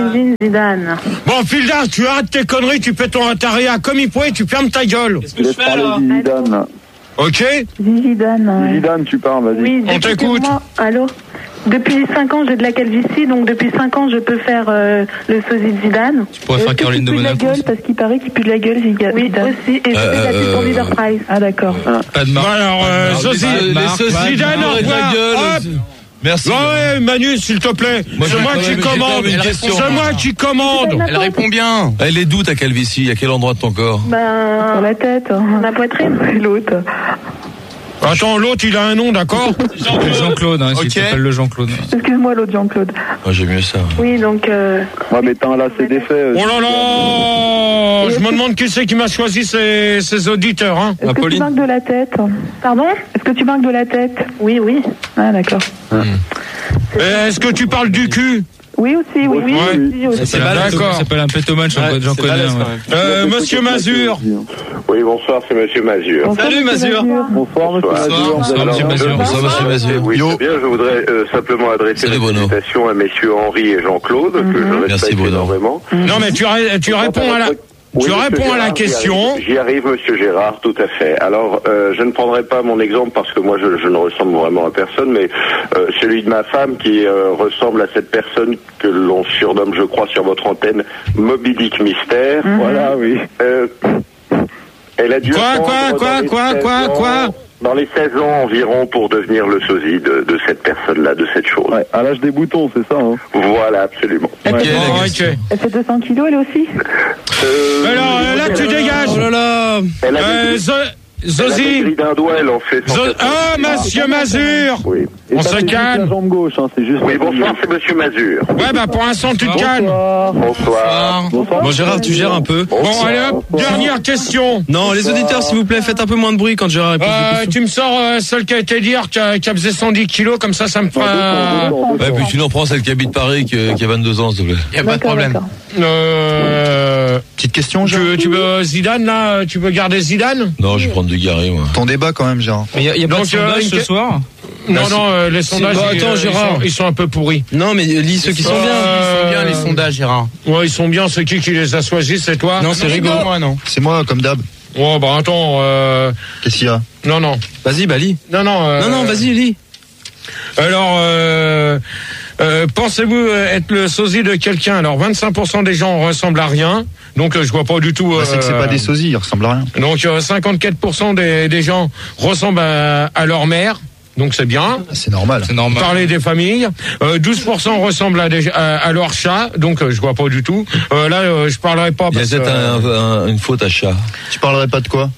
Bon, Fildar, tu arrêtes tes conneries, tu fais ton ataria comme il pourrait, tu fermes ta gueule. Qu'est-ce que je fais là ? Zidane. Ok. Zidane, tu parles, vas-y. Oui, on t'écoute. Allô ? Depuis 5 ans, j'ai de la calvitie, donc depuis 5 ans, je peux faire le sosie de Zidane. Tu pourrais faire Caroline de Monaco. Il pue de la gueule, parce qu'il paraît qu'il pue de la gueule, Zidane. Oui, aussi, et je fais la pub pour Leader Price. Ah, d'accord. Pas de marque. Alors, Zosie, Zidane, au revoir. Hop. Merci. Ouais, Manu, s'il te plaît. C'est moi qui commande. C'est moi qui commande. Elle répond bien. Elle est d'où ta calvitie? À quel endroit de ton corps? Sur la tête, la poitrine. L'autre. Attends, l'autre, il a un nom, d'accord? Jean-Claude, hein, s'il s'appelle le Jean-Claude. Excuse-moi, l'autre Jean-Claude. Moi, j'ai mieux ça. Oui, donc... Ouais, mais t'as un lacet d'effet. Oh là là! Je me demande qui c'est qui m'a choisi ces auditeurs, hein. Est-ce que tu manques de la tête? Pardon? Est-ce que tu manques de la tête? Oui. Ah, d'accord. Est-ce que tu parles du cul? Oui, aussi. C'est d'accord. Ça s'appelle un pétomane, j'en connais. Monsieur Mazur. Oui, bonsoir, c'est Monsieur Mazur. Salut Mazur. Bonsoir, Monsieur Mazur. Bonsoir, Monsieur Mazur. Oui, c'est bien, je voudrais simplement adresser une invitation à messieurs Henri et Jean-Claude, que je respecte énormément. Non, mais tu réponds à la... Tu réponds à la question. J'y arrive, Monsieur Gérard, tout à fait. Alors, je ne prendrai pas mon exemple parce que moi, je ne ressemble vraiment à personne, mais celui de ma femme qui ressemble à cette personne que l'on surnomme, je crois, sur votre antenne, Moby Dick Mystère. Voilà, oui. Elle a dû... Quoi dans les 16 ans environ pour devenir le sosie de cette personne-là, de cette chose. Ouais, à l'âge des boutons, c'est ça, hein. Voilà, absolument. Ok. Elle fait 200 kilos, elle aussi? Alors, là, tu dégages. Oh là là. Elle a Zosie. d'un doigt, elle en fait... Monsieur Mazur. Oui. Et on se calme. La jambe gauche, hein, c'est juste... Oui, bonsoir, c'est Monsieur Mazur. Ouais, bah pour l'instant, tu te calmes. Bonsoir. Bon, Gérard, tu gères un peu. Bon, allez hop, dernière question. Non, les auditeurs, s'il vous plaît, faites un peu moins de bruit quand Gérard répond. Tu me sors celle qui a été dire, qui a pesé 110 kilos, comme ça me fera... Ouais, puis tu n'en prends celle qui habite Paris, qui a 22 ans, s'il te plaît. Y a pas de problème. Petite question, tu veux Zidane, là? Tu veux garder Zidane? Non, je vais prendre du Garé, moi. Ton débat, quand même, Gérard. Il y a pas de sondage ce soir? Non, les sondages, attends, Gérard. ils sont un peu pourris. Non, mais lis ceux qui sont bien. Ils sont bien, les sondages, Gérard. Ouais, ils sont bien. C'est qui les a choisis? C'est toi? Non, c'est rigolo. Moi, non. C'est moi, comme d'hab. Oh, bah attends. Qu'est-ce qu'il y a? Non. Vas-y, bah lis. Non, vas-y, lis. Alors, pensez-vous être le sosie de quelqu'un? Alors, 25% des gens ressemblent à rien. Donc, je vois pas du tout... c'est que c'est pas des sosies, ils ressemblent à rien. Donc, 54% des gens ressemblent à leur mère. Donc c'est bien. C'est normal. Parler des familles. 12% ressemblent à leur chat. Donc je vois pas du tout. Là, je parlerai pas. Il y a peut-être une faute à chat. Tu parlerais pas de quoi?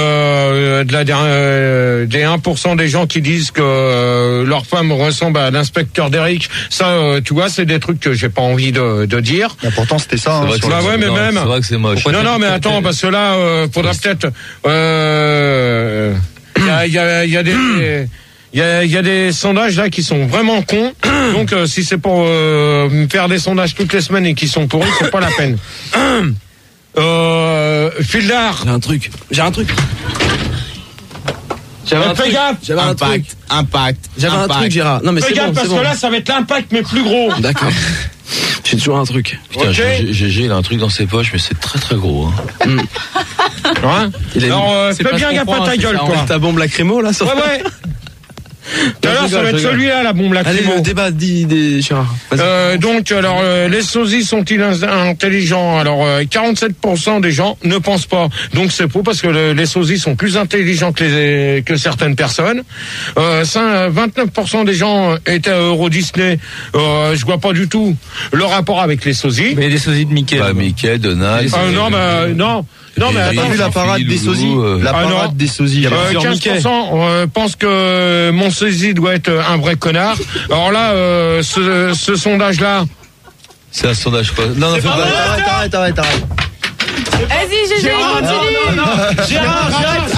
Des 1% des gens qui disent que leur femme ressemble à l'inspecteur d'Eric. Ça, tu vois, c'est des trucs que j'ai pas envie de dire. Et pourtant, c'était ça. Hein, c'est vrai, mais même. C'est vrai que c'est moche. Non, mais attends, parce que là, faudra peut-être. Il y a des sondages là qui sont vraiment cons. Donc si c'est pour faire des sondages toutes les semaines et qui sont pourris, c'est pas la peine. Fildar. J'ai un truc. Fais gaffe. Impact. J'avais un truc, Gérard. Non, mais fais gaffe parce que là, ça va être l'impact, mais plus gros. D'accord. J'ai toujours un truc. Putain, GG, il a un truc dans ses poches, mais c'est très très gros. Alors, fais bien gaffe à ta gueule, toi. Ta bombe lacrymo, là, ça. Ouais. Tout à l'heure, ça va être celui-là, la bombe lacrymo. Allez, le débat des Gérard. Donc, alors, les sosies sont-ils intelligents? Alors, 47% des gens ne pensent pas. Donc, c'est faux parce que les sosies sont plus intelligents que certaines personnes. 29% des gens étaient à Euro Disney. Je vois pas du tout le rapport avec les sosies. Mais les sosies de Mickey. Bah, Mickey, Donald. Non, mais attends, vu la parade des sosies. La parade des sosies. 15% pensent que mon sosie doit être un vrai connard. Alors là, ce sondage-là. C'est un sondage quoi? Non, fais pas. Arrête. Vas-y, GG, continue. Gérard,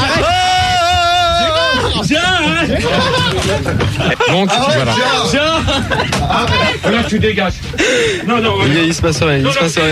donc, voilà. Là, tu dégages. Non. Il se passe rien.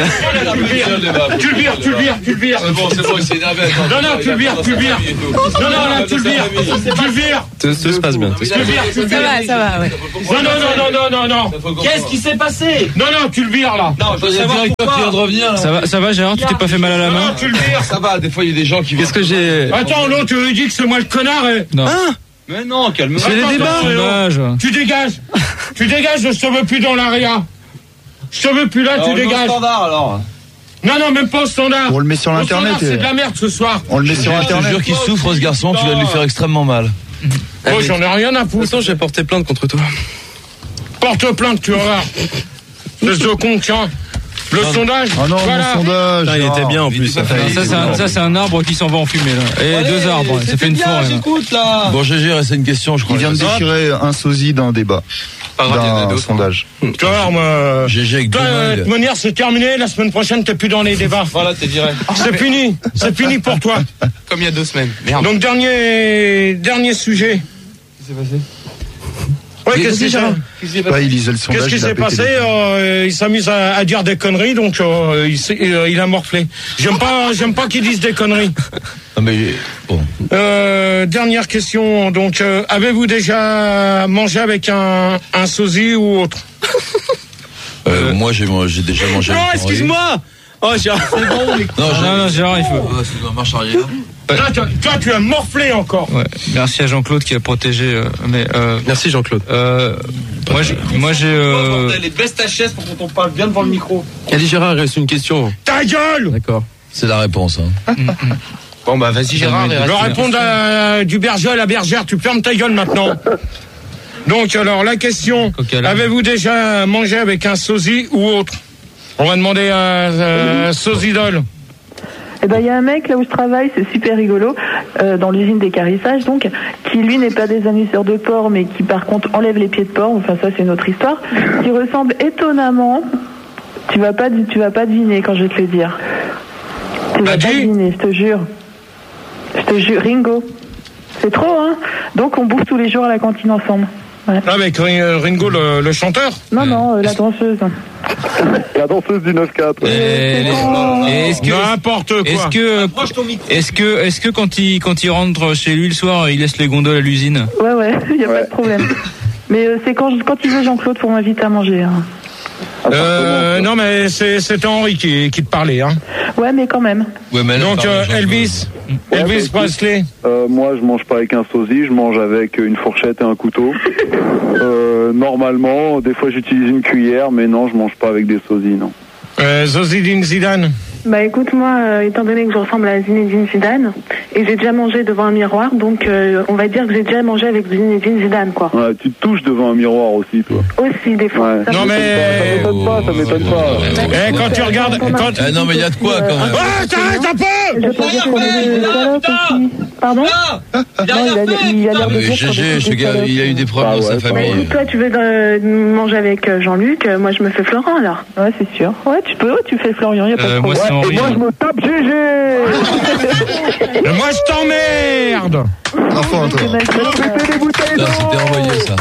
Tu le vires. C'est bon, c'est énervé. Non, tu le vires. Non, là, tu le vires. Tout se passe bien. Ça va, ouais. Non. Qu'est-ce qui s'est passé? Non, tu le vires, là. Non, je veux savoir pourquoi. Qui vient de revenir, là. Ça va, Gérard, tu t'es pas fait mal à la main? Non, tu le vires. Ça va, des fois, il y a des gens qui Qu'est-ce que j'ai... Attends, l'autre, tu lui dis que c'est moi le connard. Non. Mais non, calme-toi. C'est les débats. Tu dégages, je te veux plus dans l'ARIA. Je te veux plus là, tu dégages. Standard, alors. Non, même pas au standard. On le met sur l'internet. C'est de la merde ce soir. On le met sur internet. Je te jure qu'il souffre, ce garçon, tu vas lui faire extrêmement mal. Oh, j'en ai rien à De toute foutre. façon, j'ai porté plainte contre toi. Porte plainte, tu vas voir. C'est ce con, tiens. Le sondage. Oh non, voilà. mon sondage. Il était bien en plus. Ça, c'est un arbre qui s'en va en fumée, là. Et deux arbres, ça fait une forêt. J'écoute, là. Bon, GG, c'est une question, je crois. Il vient de déchirer un sosie d'un débat. D'un sondage. Tu vois, moi. GG avec Toi, de toute manière, c'est terminé. La semaine prochaine, t'es plus dans les débats. Voilà, t'es viré. C'est fini. C'est fini pour toi. Comme il y a 2 semaines. Merde. Donc, dernier sujet. Qu'est-ce qui s'est passé? Ouais, qu'est-ce qui s'est passé? Il lisait le sondage. Qu'est-ce qui s'est passé? Il s'amuse à dire des conneries, donc il a morflé. J'aime pas qu'il dise des conneries. Non mais bon. Dernière question. Donc, avez-vous déjà mangé avec un sosie ou autre? Moi, j'ai déjà mangé. Non, excuse-moi. Oh, Gérard. Non, Gérard, il faut. C'est dans marche arrière. Toi, tu as morflé encore. Ouais. Merci à Jean-Claude qui a protégé. Merci Jean-Claude. Moi j'ai. Les baisse ta chaise pour qu'on parle bien devant le micro. Allez Gérard, il reste une question. Ta gueule. D'accord. C'est la réponse. Hein. Bon, bah, vas-y, Gérard. Je vais répondre du berger à la bergère. Tu fermes ta gueule maintenant. Donc, alors, la question. Avez-vous déjà mangé avec un sosie ou autre? On va demander à Sosidol. Eh ben, il y a un mec là où je travaille, c'est super rigolo, dans l'usine d'équarrissage, donc, qui lui n'est pas des annuisseurs de porc, mais qui par contre enlève les pieds de porc. Enfin, ça c'est une autre histoire. Qui ressemble étonnamment. Tu vas pas deviner quand je vais te le dire. Tu vas pas deviner, je te jure. Ringo. C'est trop, hein. Donc on bouffe tous les jours à la cantine ensemble. Ouais. Avec Ringo le chanteur? Non, la danseuse. La danseuse du 9-4. N'importe quoi. Est-ce que quand il rentre chez lui le soir, il laisse les gondoles à l'usine? Ouais, il y a pas de problème. Mais c'est quand il veut Jean-Claude pour m'inviter à manger. Hein. Non, mais c'était Henri qui te parlait, hein. Ouais, mais quand même. Ouais, mais donc Elvis Presley. Moi, je mange pas avec un sosie, je mange avec une fourchette et un couteau. Normalement, des fois j'utilise une cuillère, mais non, je mange pas avec des sosies, non. Zinedine Zidane. Bah écoute, moi, étant donné que je ressemble à Zinedine Zidane, et j'ai déjà mangé devant un miroir, donc on va dire que j'ai déjà mangé avec Zinedine Zidane, quoi. Ouais, tu te touches devant un miroir aussi, toi. Aussi, des fois. Ouais. Non, mais... Ça m'étonne pas. Quand tu regardes... non, mais il y a de quoi, quand même. Ouais, t'arrêtes un peu. Je peux dire qu'on est des salopes aussi. Pardon? Non, il a l'air de dire GG, ce gars, il a eu des problèmes dans sa famille. Toi, tu veux manger avec Jean-Luc, moi je me fais Florent, alors. Ouais, c'est sûr. Ouais, tu fais Florian, y a pas de problème. Et moi, je me tape GG. Moi, je t'emmerde. Enfin, toi. C'était envoyé, ça.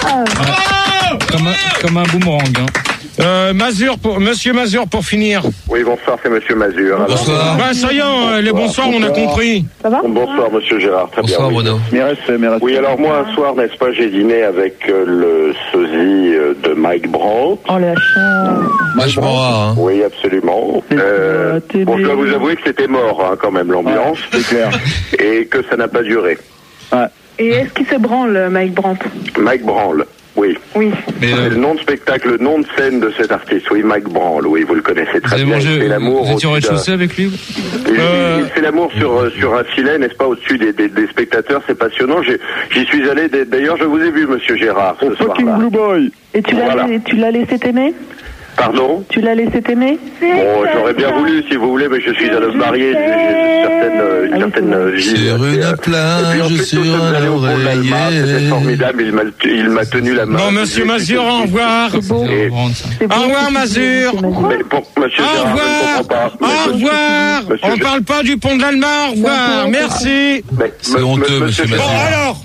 Comme un boomerang, hein. Monsieur Mazur, pour finir. Oui, bonsoir, c'est Monsieur Mazur. Bonsoir. Bah, ça y est, les bonsoirs, on a compris. Ça va? Bonsoir, Monsieur Gérard, très Bonsoir, bien. Bruno. Oui, alors moi, un soir, n'est-ce pas, j'ai dîné avec le sosie de Mike Brandt. Oh, la chance. Vachement rare, hein. Oui, absolument. Bon, je dois vous avouer que c'était mort, hein, quand même, l'ambiance. C'est clair. Et que ça n'a pas duré. Ouais. Et est-ce qu'il se branle, Mike Brandt? Mike Brandt, oui. Oui. C'est le nom de spectacle, le nom de scène de cet artiste, oui, Mike Brandt, oui, vous le connaissez très bien. Vous étiez au rez-de-chaussée avec lui? Il fait l'amour sur un filet, n'est-ce pas, au-dessus des spectateurs, c'est passionnant. J'y suis allé, d'ailleurs, je vous ai vu, monsieur Gérard, ce soir-là. Blue Boy. Et tu l'as laissé t'aimer? Pardon? Tu l'as laissé t'aimer? Bon, j'aurais bien voulu, si vous voulez, mais je suis un homme marié, j'ai une certaine sur une plage, sur un oreiller. C'était formidable, il m'a tenu la main. Bon, monsieur Mazur, au revoir. Au revoir, Mazur. Au revoir. Au revoir. On parle pas du pont de l'Alma, au revoir. Merci. C'est honteux, monsieur Mazur. Bon, alors,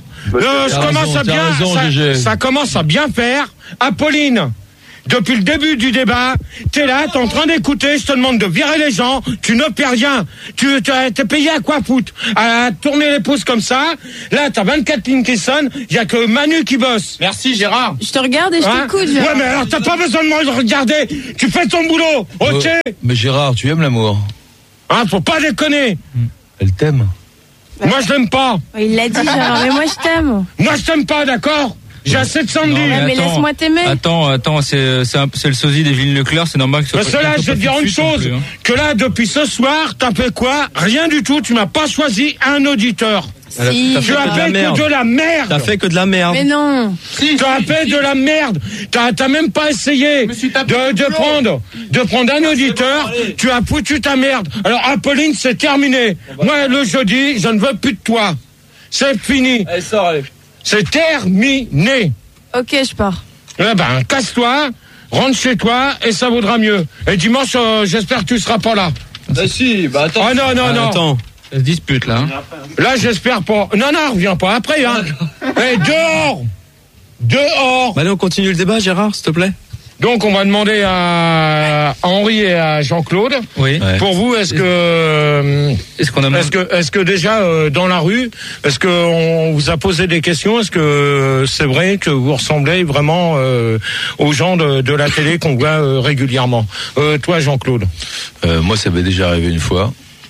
ça commence à bien faire. Apolline. Depuis le début du débat, t'es là, t'es en train d'écouter, je te demande de virer les gens, tu ne paies rien. T'es payé à quoi foutre? À tourner les pouces comme ça. Là, t'as 24 lignes qui sonnent, y a que Manu qui bosse. Merci, Gérard. Je te regarde et je t'écoute, Gérard. Ouais, mais alors t'as pas besoin de me regarder. Tu fais ton boulot, ok? Mais Gérard, tu aimes l'amour? Hein, faut pas déconner. Elle t'aime? Moi, je l'aime pas. Il l'a dit, Gérard, mais moi, je t'aime. Moi, je t'aime pas, d'accord? J'ai assez de Sandy. Mais laisse-moi t'aimer. Attends, c'est le sosie des Villes-Leclerc, c'est normal que ce soit. Parce que là, je vais te dire une chose, que là, depuis ce soir, t'as fait quoi? Rien du tout, tu m'as pas choisi un auditeur. Si. Tu as fait que de la merde. T'as fait que de la merde. Mais non. Tu as fait de la merde. T'as même pas essayé de prendre un auditeur. Tu as foutu ta merde. Alors, Apolline, c'est terminé. Moi, le jeudi, je ne veux plus de toi. C'est fini. Allez, sors, allez. C'est terminé. Ok, je pars. Eh ben, casse-toi, rentre chez toi et ça vaudra mieux. Et dimanche, j'espère que tu seras pas là. Bah si, bah attends. Ah non. Attends. Ça se dispute là. Là, j'espère pas. Non, reviens pas après, hein. Eh, dehors. Bah allez, on continue le débat, Gérard, s'il te plaît. Donc, on va demander à Henri et à Jean-Claude. Oui. Pour vous, est-ce que déjà dans la rue, est-ce que on vous a posé des questions? Est-ce que c'est vrai que vous ressemblez vraiment aux gens de la télé qu'on voit régulièrement? Toi, Jean-Claude. Moi, ça m'est déjà arrivé une fois.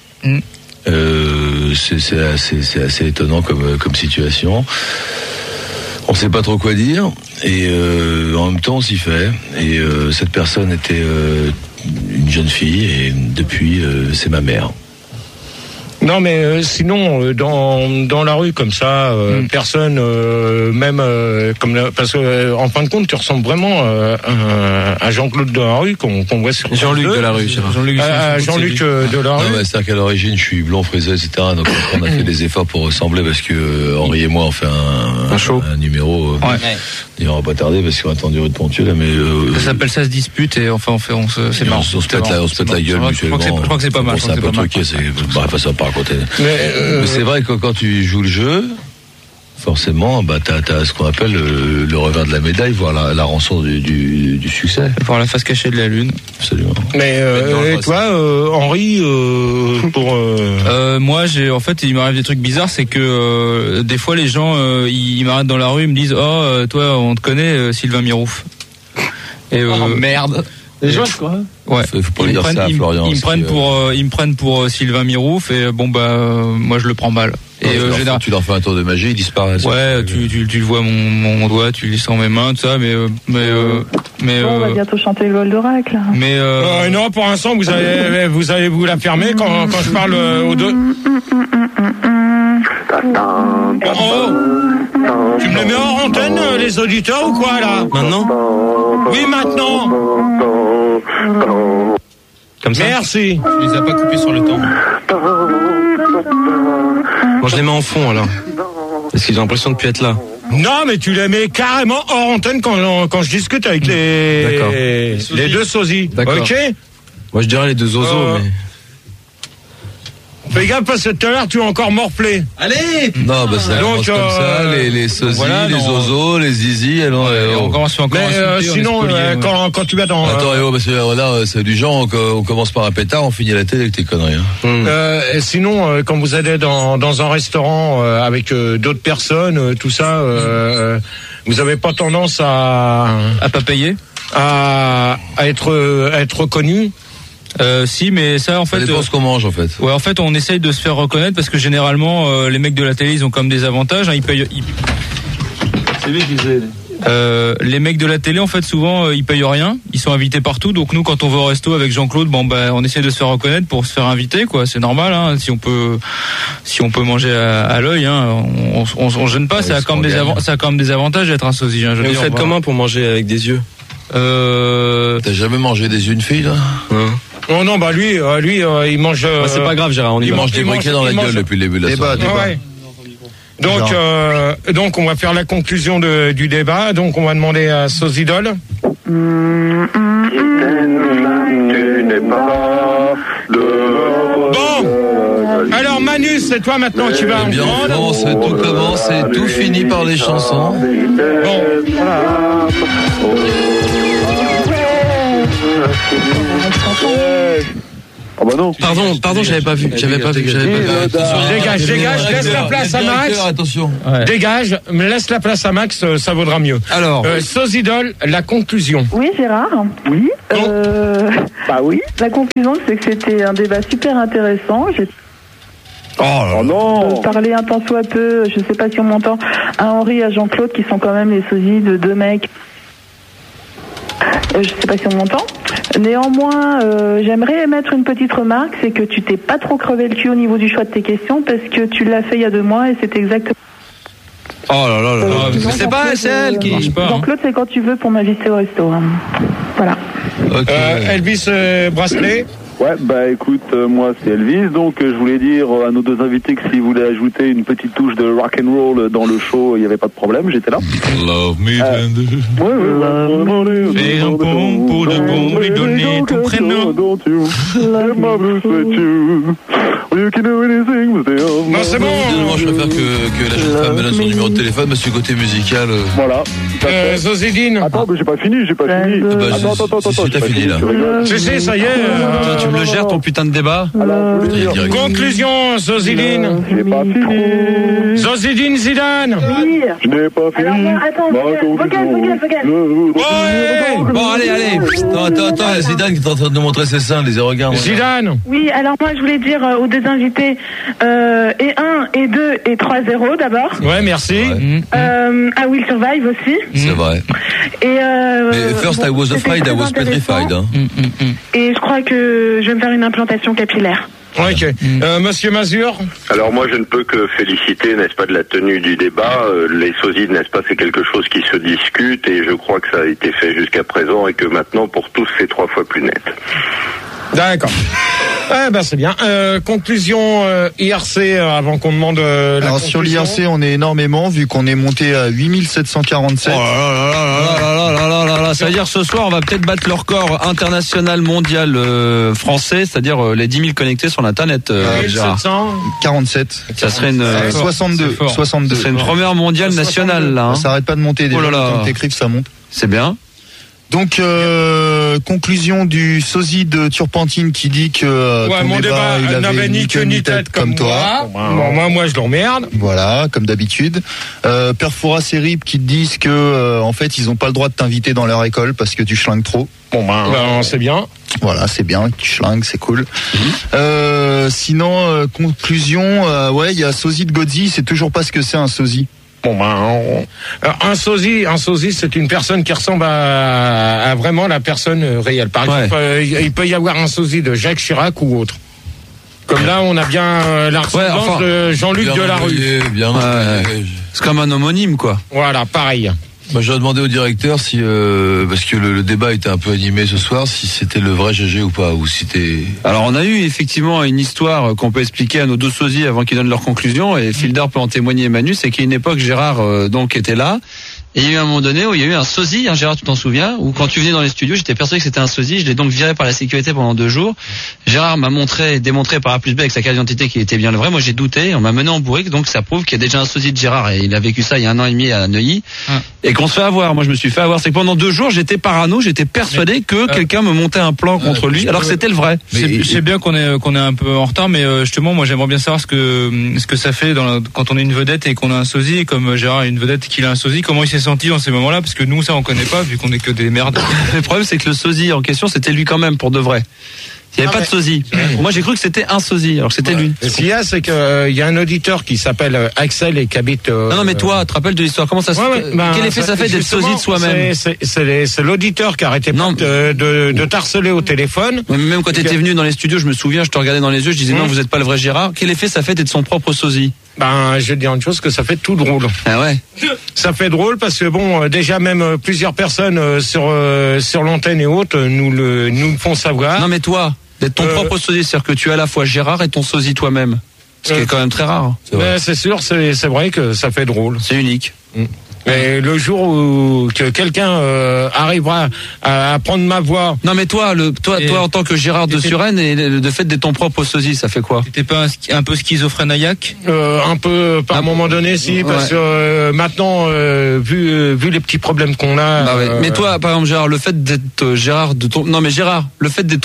C'est assez étonnant comme situation. On sait pas trop quoi dire et en même temps on s'y fait. Et cette personne était une jeune fille et depuis c'est ma mère. Non, mais sinon dans la rue comme ça, personne même parce que en fin de compte tu ressembles vraiment à Jean-Claude de la rue qu'on voit sur Jean-Luc de la rue. Jean-Luc de la rue. Non, mais c'est-à-dire qu'à l'origine je suis blond frisé, etc. Donc on a fait des efforts pour ressembler parce que Henri et moi on fait un numéro. Il va pas tarder parce qu'on a attendu rue de Pontieux là, mais ça s'appelle ça se dispute et enfin c'est marrant. On se pète la gueule mutuellement. Je crois que c'est pas mal. C'est un peu truqué, bref, ça va pas raconter. Mais c'est vrai que quand tu joues le jeu, forcément, t'as ce qu'on appelle le revers de la médaille, voire la rançon du succès. Voir la face cachée de la lune. Absolument. Mais et toi, Henri, moi, en fait, il m'arrive des trucs bizarres, c'est que des fois les gens, ils m'arrêtent dans la rue, ils me disent, toi, on te connaît, Sylvain Mirouf. Et merde. Les gens, quoi. Ouais. Faut pas dire ça à Florian. Ils me prennent pour Sylvain Mirouf et moi je le prends mal. Et tu leur fais un tour de magie, ils disparaissent. Ouais, tu vois mon doigt, tu le sens mes mains, tout ça, mais on va bientôt chanter le vol d'oracle. Mais non, pour l'instant vous allez vous la fermer quand je parle aux deux. Tu me les mets en antenne, les auditeurs, ou quoi, là? Maintenant? Oui, maintenant. Comme ça? Merci. Je les ai pas coupés sur le temps. Moi, je les mets en fond, alors. Parce qu'ils ont l'impression de plus être là. Non, mais tu les mets carrément hors antenne quand je discute avec les deux sosies. D'accord. Ok? Moi, je dirais les deux zozos, mais... Fais gaffe parce que tout à l'heure tu as encore morflé. Allez! Non, ça commence comme ça, les sosies, les zozos, les zizi, on commence encore à sinon, quand tu vas dans... Attends, parce que là, c'est du genre, on commence par un pétard, on finit la télé avec tes conneries. Sinon, quand vous allez dans un restaurant avec d'autres personnes, tout ça, vous avez pas tendance à pas payer? À être reconnu? Si, mais ça en fait. Ça dépend ce qu'on mange en fait. Ouais, en fait, on essaye de se faire reconnaître parce que généralement, les mecs de la télé, ils ont comme des avantages. Ils payent. C'est lui qui disait. Les mecs de la télé, en fait, souvent, ils payent rien. Ils sont invités partout. Donc nous, quand on va au resto avec Jean-Claude, on essaie de se faire reconnaître pour se faire inviter, quoi. C'est normal, hein. Si on peut manger à l'œil, hein, on gêne pas. Ça a quand même des avantages d'être un sosie. Hein, vous faites comment pour manger avec des yeux? T'as jamais mangé des yeux de fille, là? Oh non, bah lui, il mange. C'est pas grave, Gérard. Il mange des briquets dans la gueule depuis le début de la soirée. Ouais. Donc on va faire la conclusion du débat. Donc on va demander à Sosidol. Tu n'es pas Bon. Alors Manu, c'est toi maintenant qui vas en prendre. Tout commence et tout finit par les chansons. Bon. Ah bah non. Pardon, j'avais pas vu. Dégage, laisse la place à Max. Attention. Dégage, laisse la place à Max, ça vaudra mieux. Alors, Sosidol, la conclusion. Oui, Gérard. Oui. Bah oui. La conclusion, c'est que c'était un débat super intéressant. Oh non. Parler un tant soit peu, je sais pas si on m'entend, à Henri et à Jean-Claude qui sont quand même les sosies de deux mecs. Je sais pas si on m'entend. Néanmoins, j'aimerais émettre une petite remarque, c'est que tu t'es pas trop crevé le cul au niveau du choix de tes questions parce que tu l'as fait il y a 2 mois et c'est exactement. Oh là là là. C'est pas elle qui marche pas. Jean-Claude, c'est quand tu veux pour m'inviter au resto. Hein. Voilà. Elvis Bracelet. Ouais, bah écoute, moi c'est Elvis, donc je voulais dire à nos 2 invités que s'ils voulaient ajouter une petite touche de rock and roll dans le show, il n'y avait pas de problème, j'étais là. Love me tender. Fais un pont pour de bon, lui donner ton prénom. Non, c'est bon. Moi, je préfère que la jeune femme me donne son numéro de téléphone, parce que côté musical. Voilà. Zozidine. Attends, mais j'ai pas fini. Attends. T'as fini là. Si, ça y est. Tu me le gères ton putain de débat. Conclusion, Zozidine. J'ai pas fini. Zozidine Zidane. Oui. Je n'ai pas fini. Vocal. Bon, allez. Attends, Zidane qui est en train de nous montrer ses seins, les regards. Zidane. Oui, alors moi je voulais dire aux 2 invités et 1 et 2 et 3-0 d'abord. Ouais, merci. I Will Survive aussi. C'est vrai. Et mais first I was afraid, I was petrified. Hein. Et je crois que je vais me faire une implantation capillaire. Ok. Monsieur Mazur. Alors moi je ne peux que féliciter, n'est-ce pas, de la tenue du débat. Les sosies, n'est-ce pas, c'est quelque chose qui se discute et je crois que ça a été fait jusqu'à présent et que maintenant pour tous c'est 3 fois plus net. D'accord. C'est bien. Conclusion IRC avant qu'on demande la Alors conclusion. sur l'IRC, on est énormément vu qu'on est monté à 8747. Oh là, ça veut dire ce soir on va peut-être battre le record international mondial français, c'est-à-dire les 10 000 connectés sur l'internet. 47. Ça serait une 62. Ça serait une première mondiale nationale là. Hein. Ça arrête pas de monter déjà. Quand t'écris que ça monte. C'est bien. Donc conclusion du sosie de Turpentine qui dit que mon débat il n'avait ni queue ni tête comme toi. Moi je l'emmerde. Voilà, comme d'habitude. Perfora et Rip qui te disent que en fait ils ont pas le droit de t'inviter dans leur école parce que tu schlingues trop. C'est bien. Voilà, c'est bien, tu schlingues, c'est cool. Sinon conclusion, il y a sosie de Godzi, c'est toujours pas ce que c'est un sosie. Un sosie, c'est une personne qui ressemble à vraiment la personne réelle. Par exemple, il peut y avoir un sosie de Jacques Chirac ou autre. Comme là, on a bien la ressemblance de Jean-Luc Delarue. C'est comme un homonyme, quoi. Voilà, pareil. Je vais demander au directeur si, parce que le débat était un peu animé ce soir, si c'était le vrai GG ou pas, ou si c'était... Alors on a eu effectivement une histoire qu'on peut expliquer à nos 2 sosies avant qu'ils donnent leur conclusion, et Fildar peut en témoigner, Manu, c'est qu'à une époque Gérard donc était là. Et il y a eu un moment donné où il y a eu un sosie, Gérard, tu t'en souviens, où quand tu venais dans les studios, j'étais persuadé que c'était un sosie, je l'ai donc viré par la sécurité pendant 2 jours. Gérard m'a démontré par A plus B avec sa carte d'identité qu'il était bien le vrai. Moi j'ai douté, on m'a mené en bourrique, donc ça prouve qu'il y a déjà un sosie de Gérard et il a vécu ça il y a 1 an et demi à Neuilly. Et qu'on se fait avoir. Moi je me suis fait avoir. C'est que pendant 2 jours j'étais parano, j'étais persuadé que quelqu'un me montait un plan contre lui, alors que c'était le vrai. C'est bien qu'on est un peu en retard, mais justement moi j'aimerais bien savoir ce que ça fait quand on est une vedette et qu'on a un sosie, et comme Gérard est une vedette et qu'il a un sosie, comment il s'est senti dans ces moments-là, parce que nous ça on connaît pas vu qu'on est que des merdes. Le problème c'est que le sosie en question c'était lui quand même pour de vrai. Il n'y avait pas de sosie. Moi, j'ai cru que c'était un sosie, alors que c'était lui. Ce qu'il y a, c'est que il y a un auditeur qui s'appelle Axel et qui habite. Non, mais toi, tu te rappelles de l'histoire? Comment ça se fait? Quel effet ça fait d'être sosie de soi-même? C'est l'auditeur qui arrêtait pas de t'harceler au téléphone. Même quand t'étais venu dans les studios, je me souviens, je te regardais dans les yeux, je disais non, vous êtes pas le vrai Gérard. Quel effet ça fait d'être son propre sosie? Je vais te dire une chose, que ça fait tout drôle. Ah ouais. Ça fait drôle parce que bon, déjà même plusieurs personnes sur l'antenne et autres nous le font savoir. Non mais toi, d'être ton propre sosie, c'est-à-dire que tu es à la fois Gérard et ton sosie toi-même. Ce qui est quand même très rare. C'est sûr, c'est vrai que ça fait drôle. C'est unique. Mais le jour où que quelqu'un arrivera à prendre ma voix. Non mais toi en tant que Gérard de Suresnes, et le fait d'être ton propre sosie, ça fait quoi? T'étais pas un peu schizophrène à Yac? Un peu par moment donné, si, parce que maintenant, vu les petits problèmes qu'on a. Mais toi, par exemple, Gérard, le fait d'être Gérard le fait d'être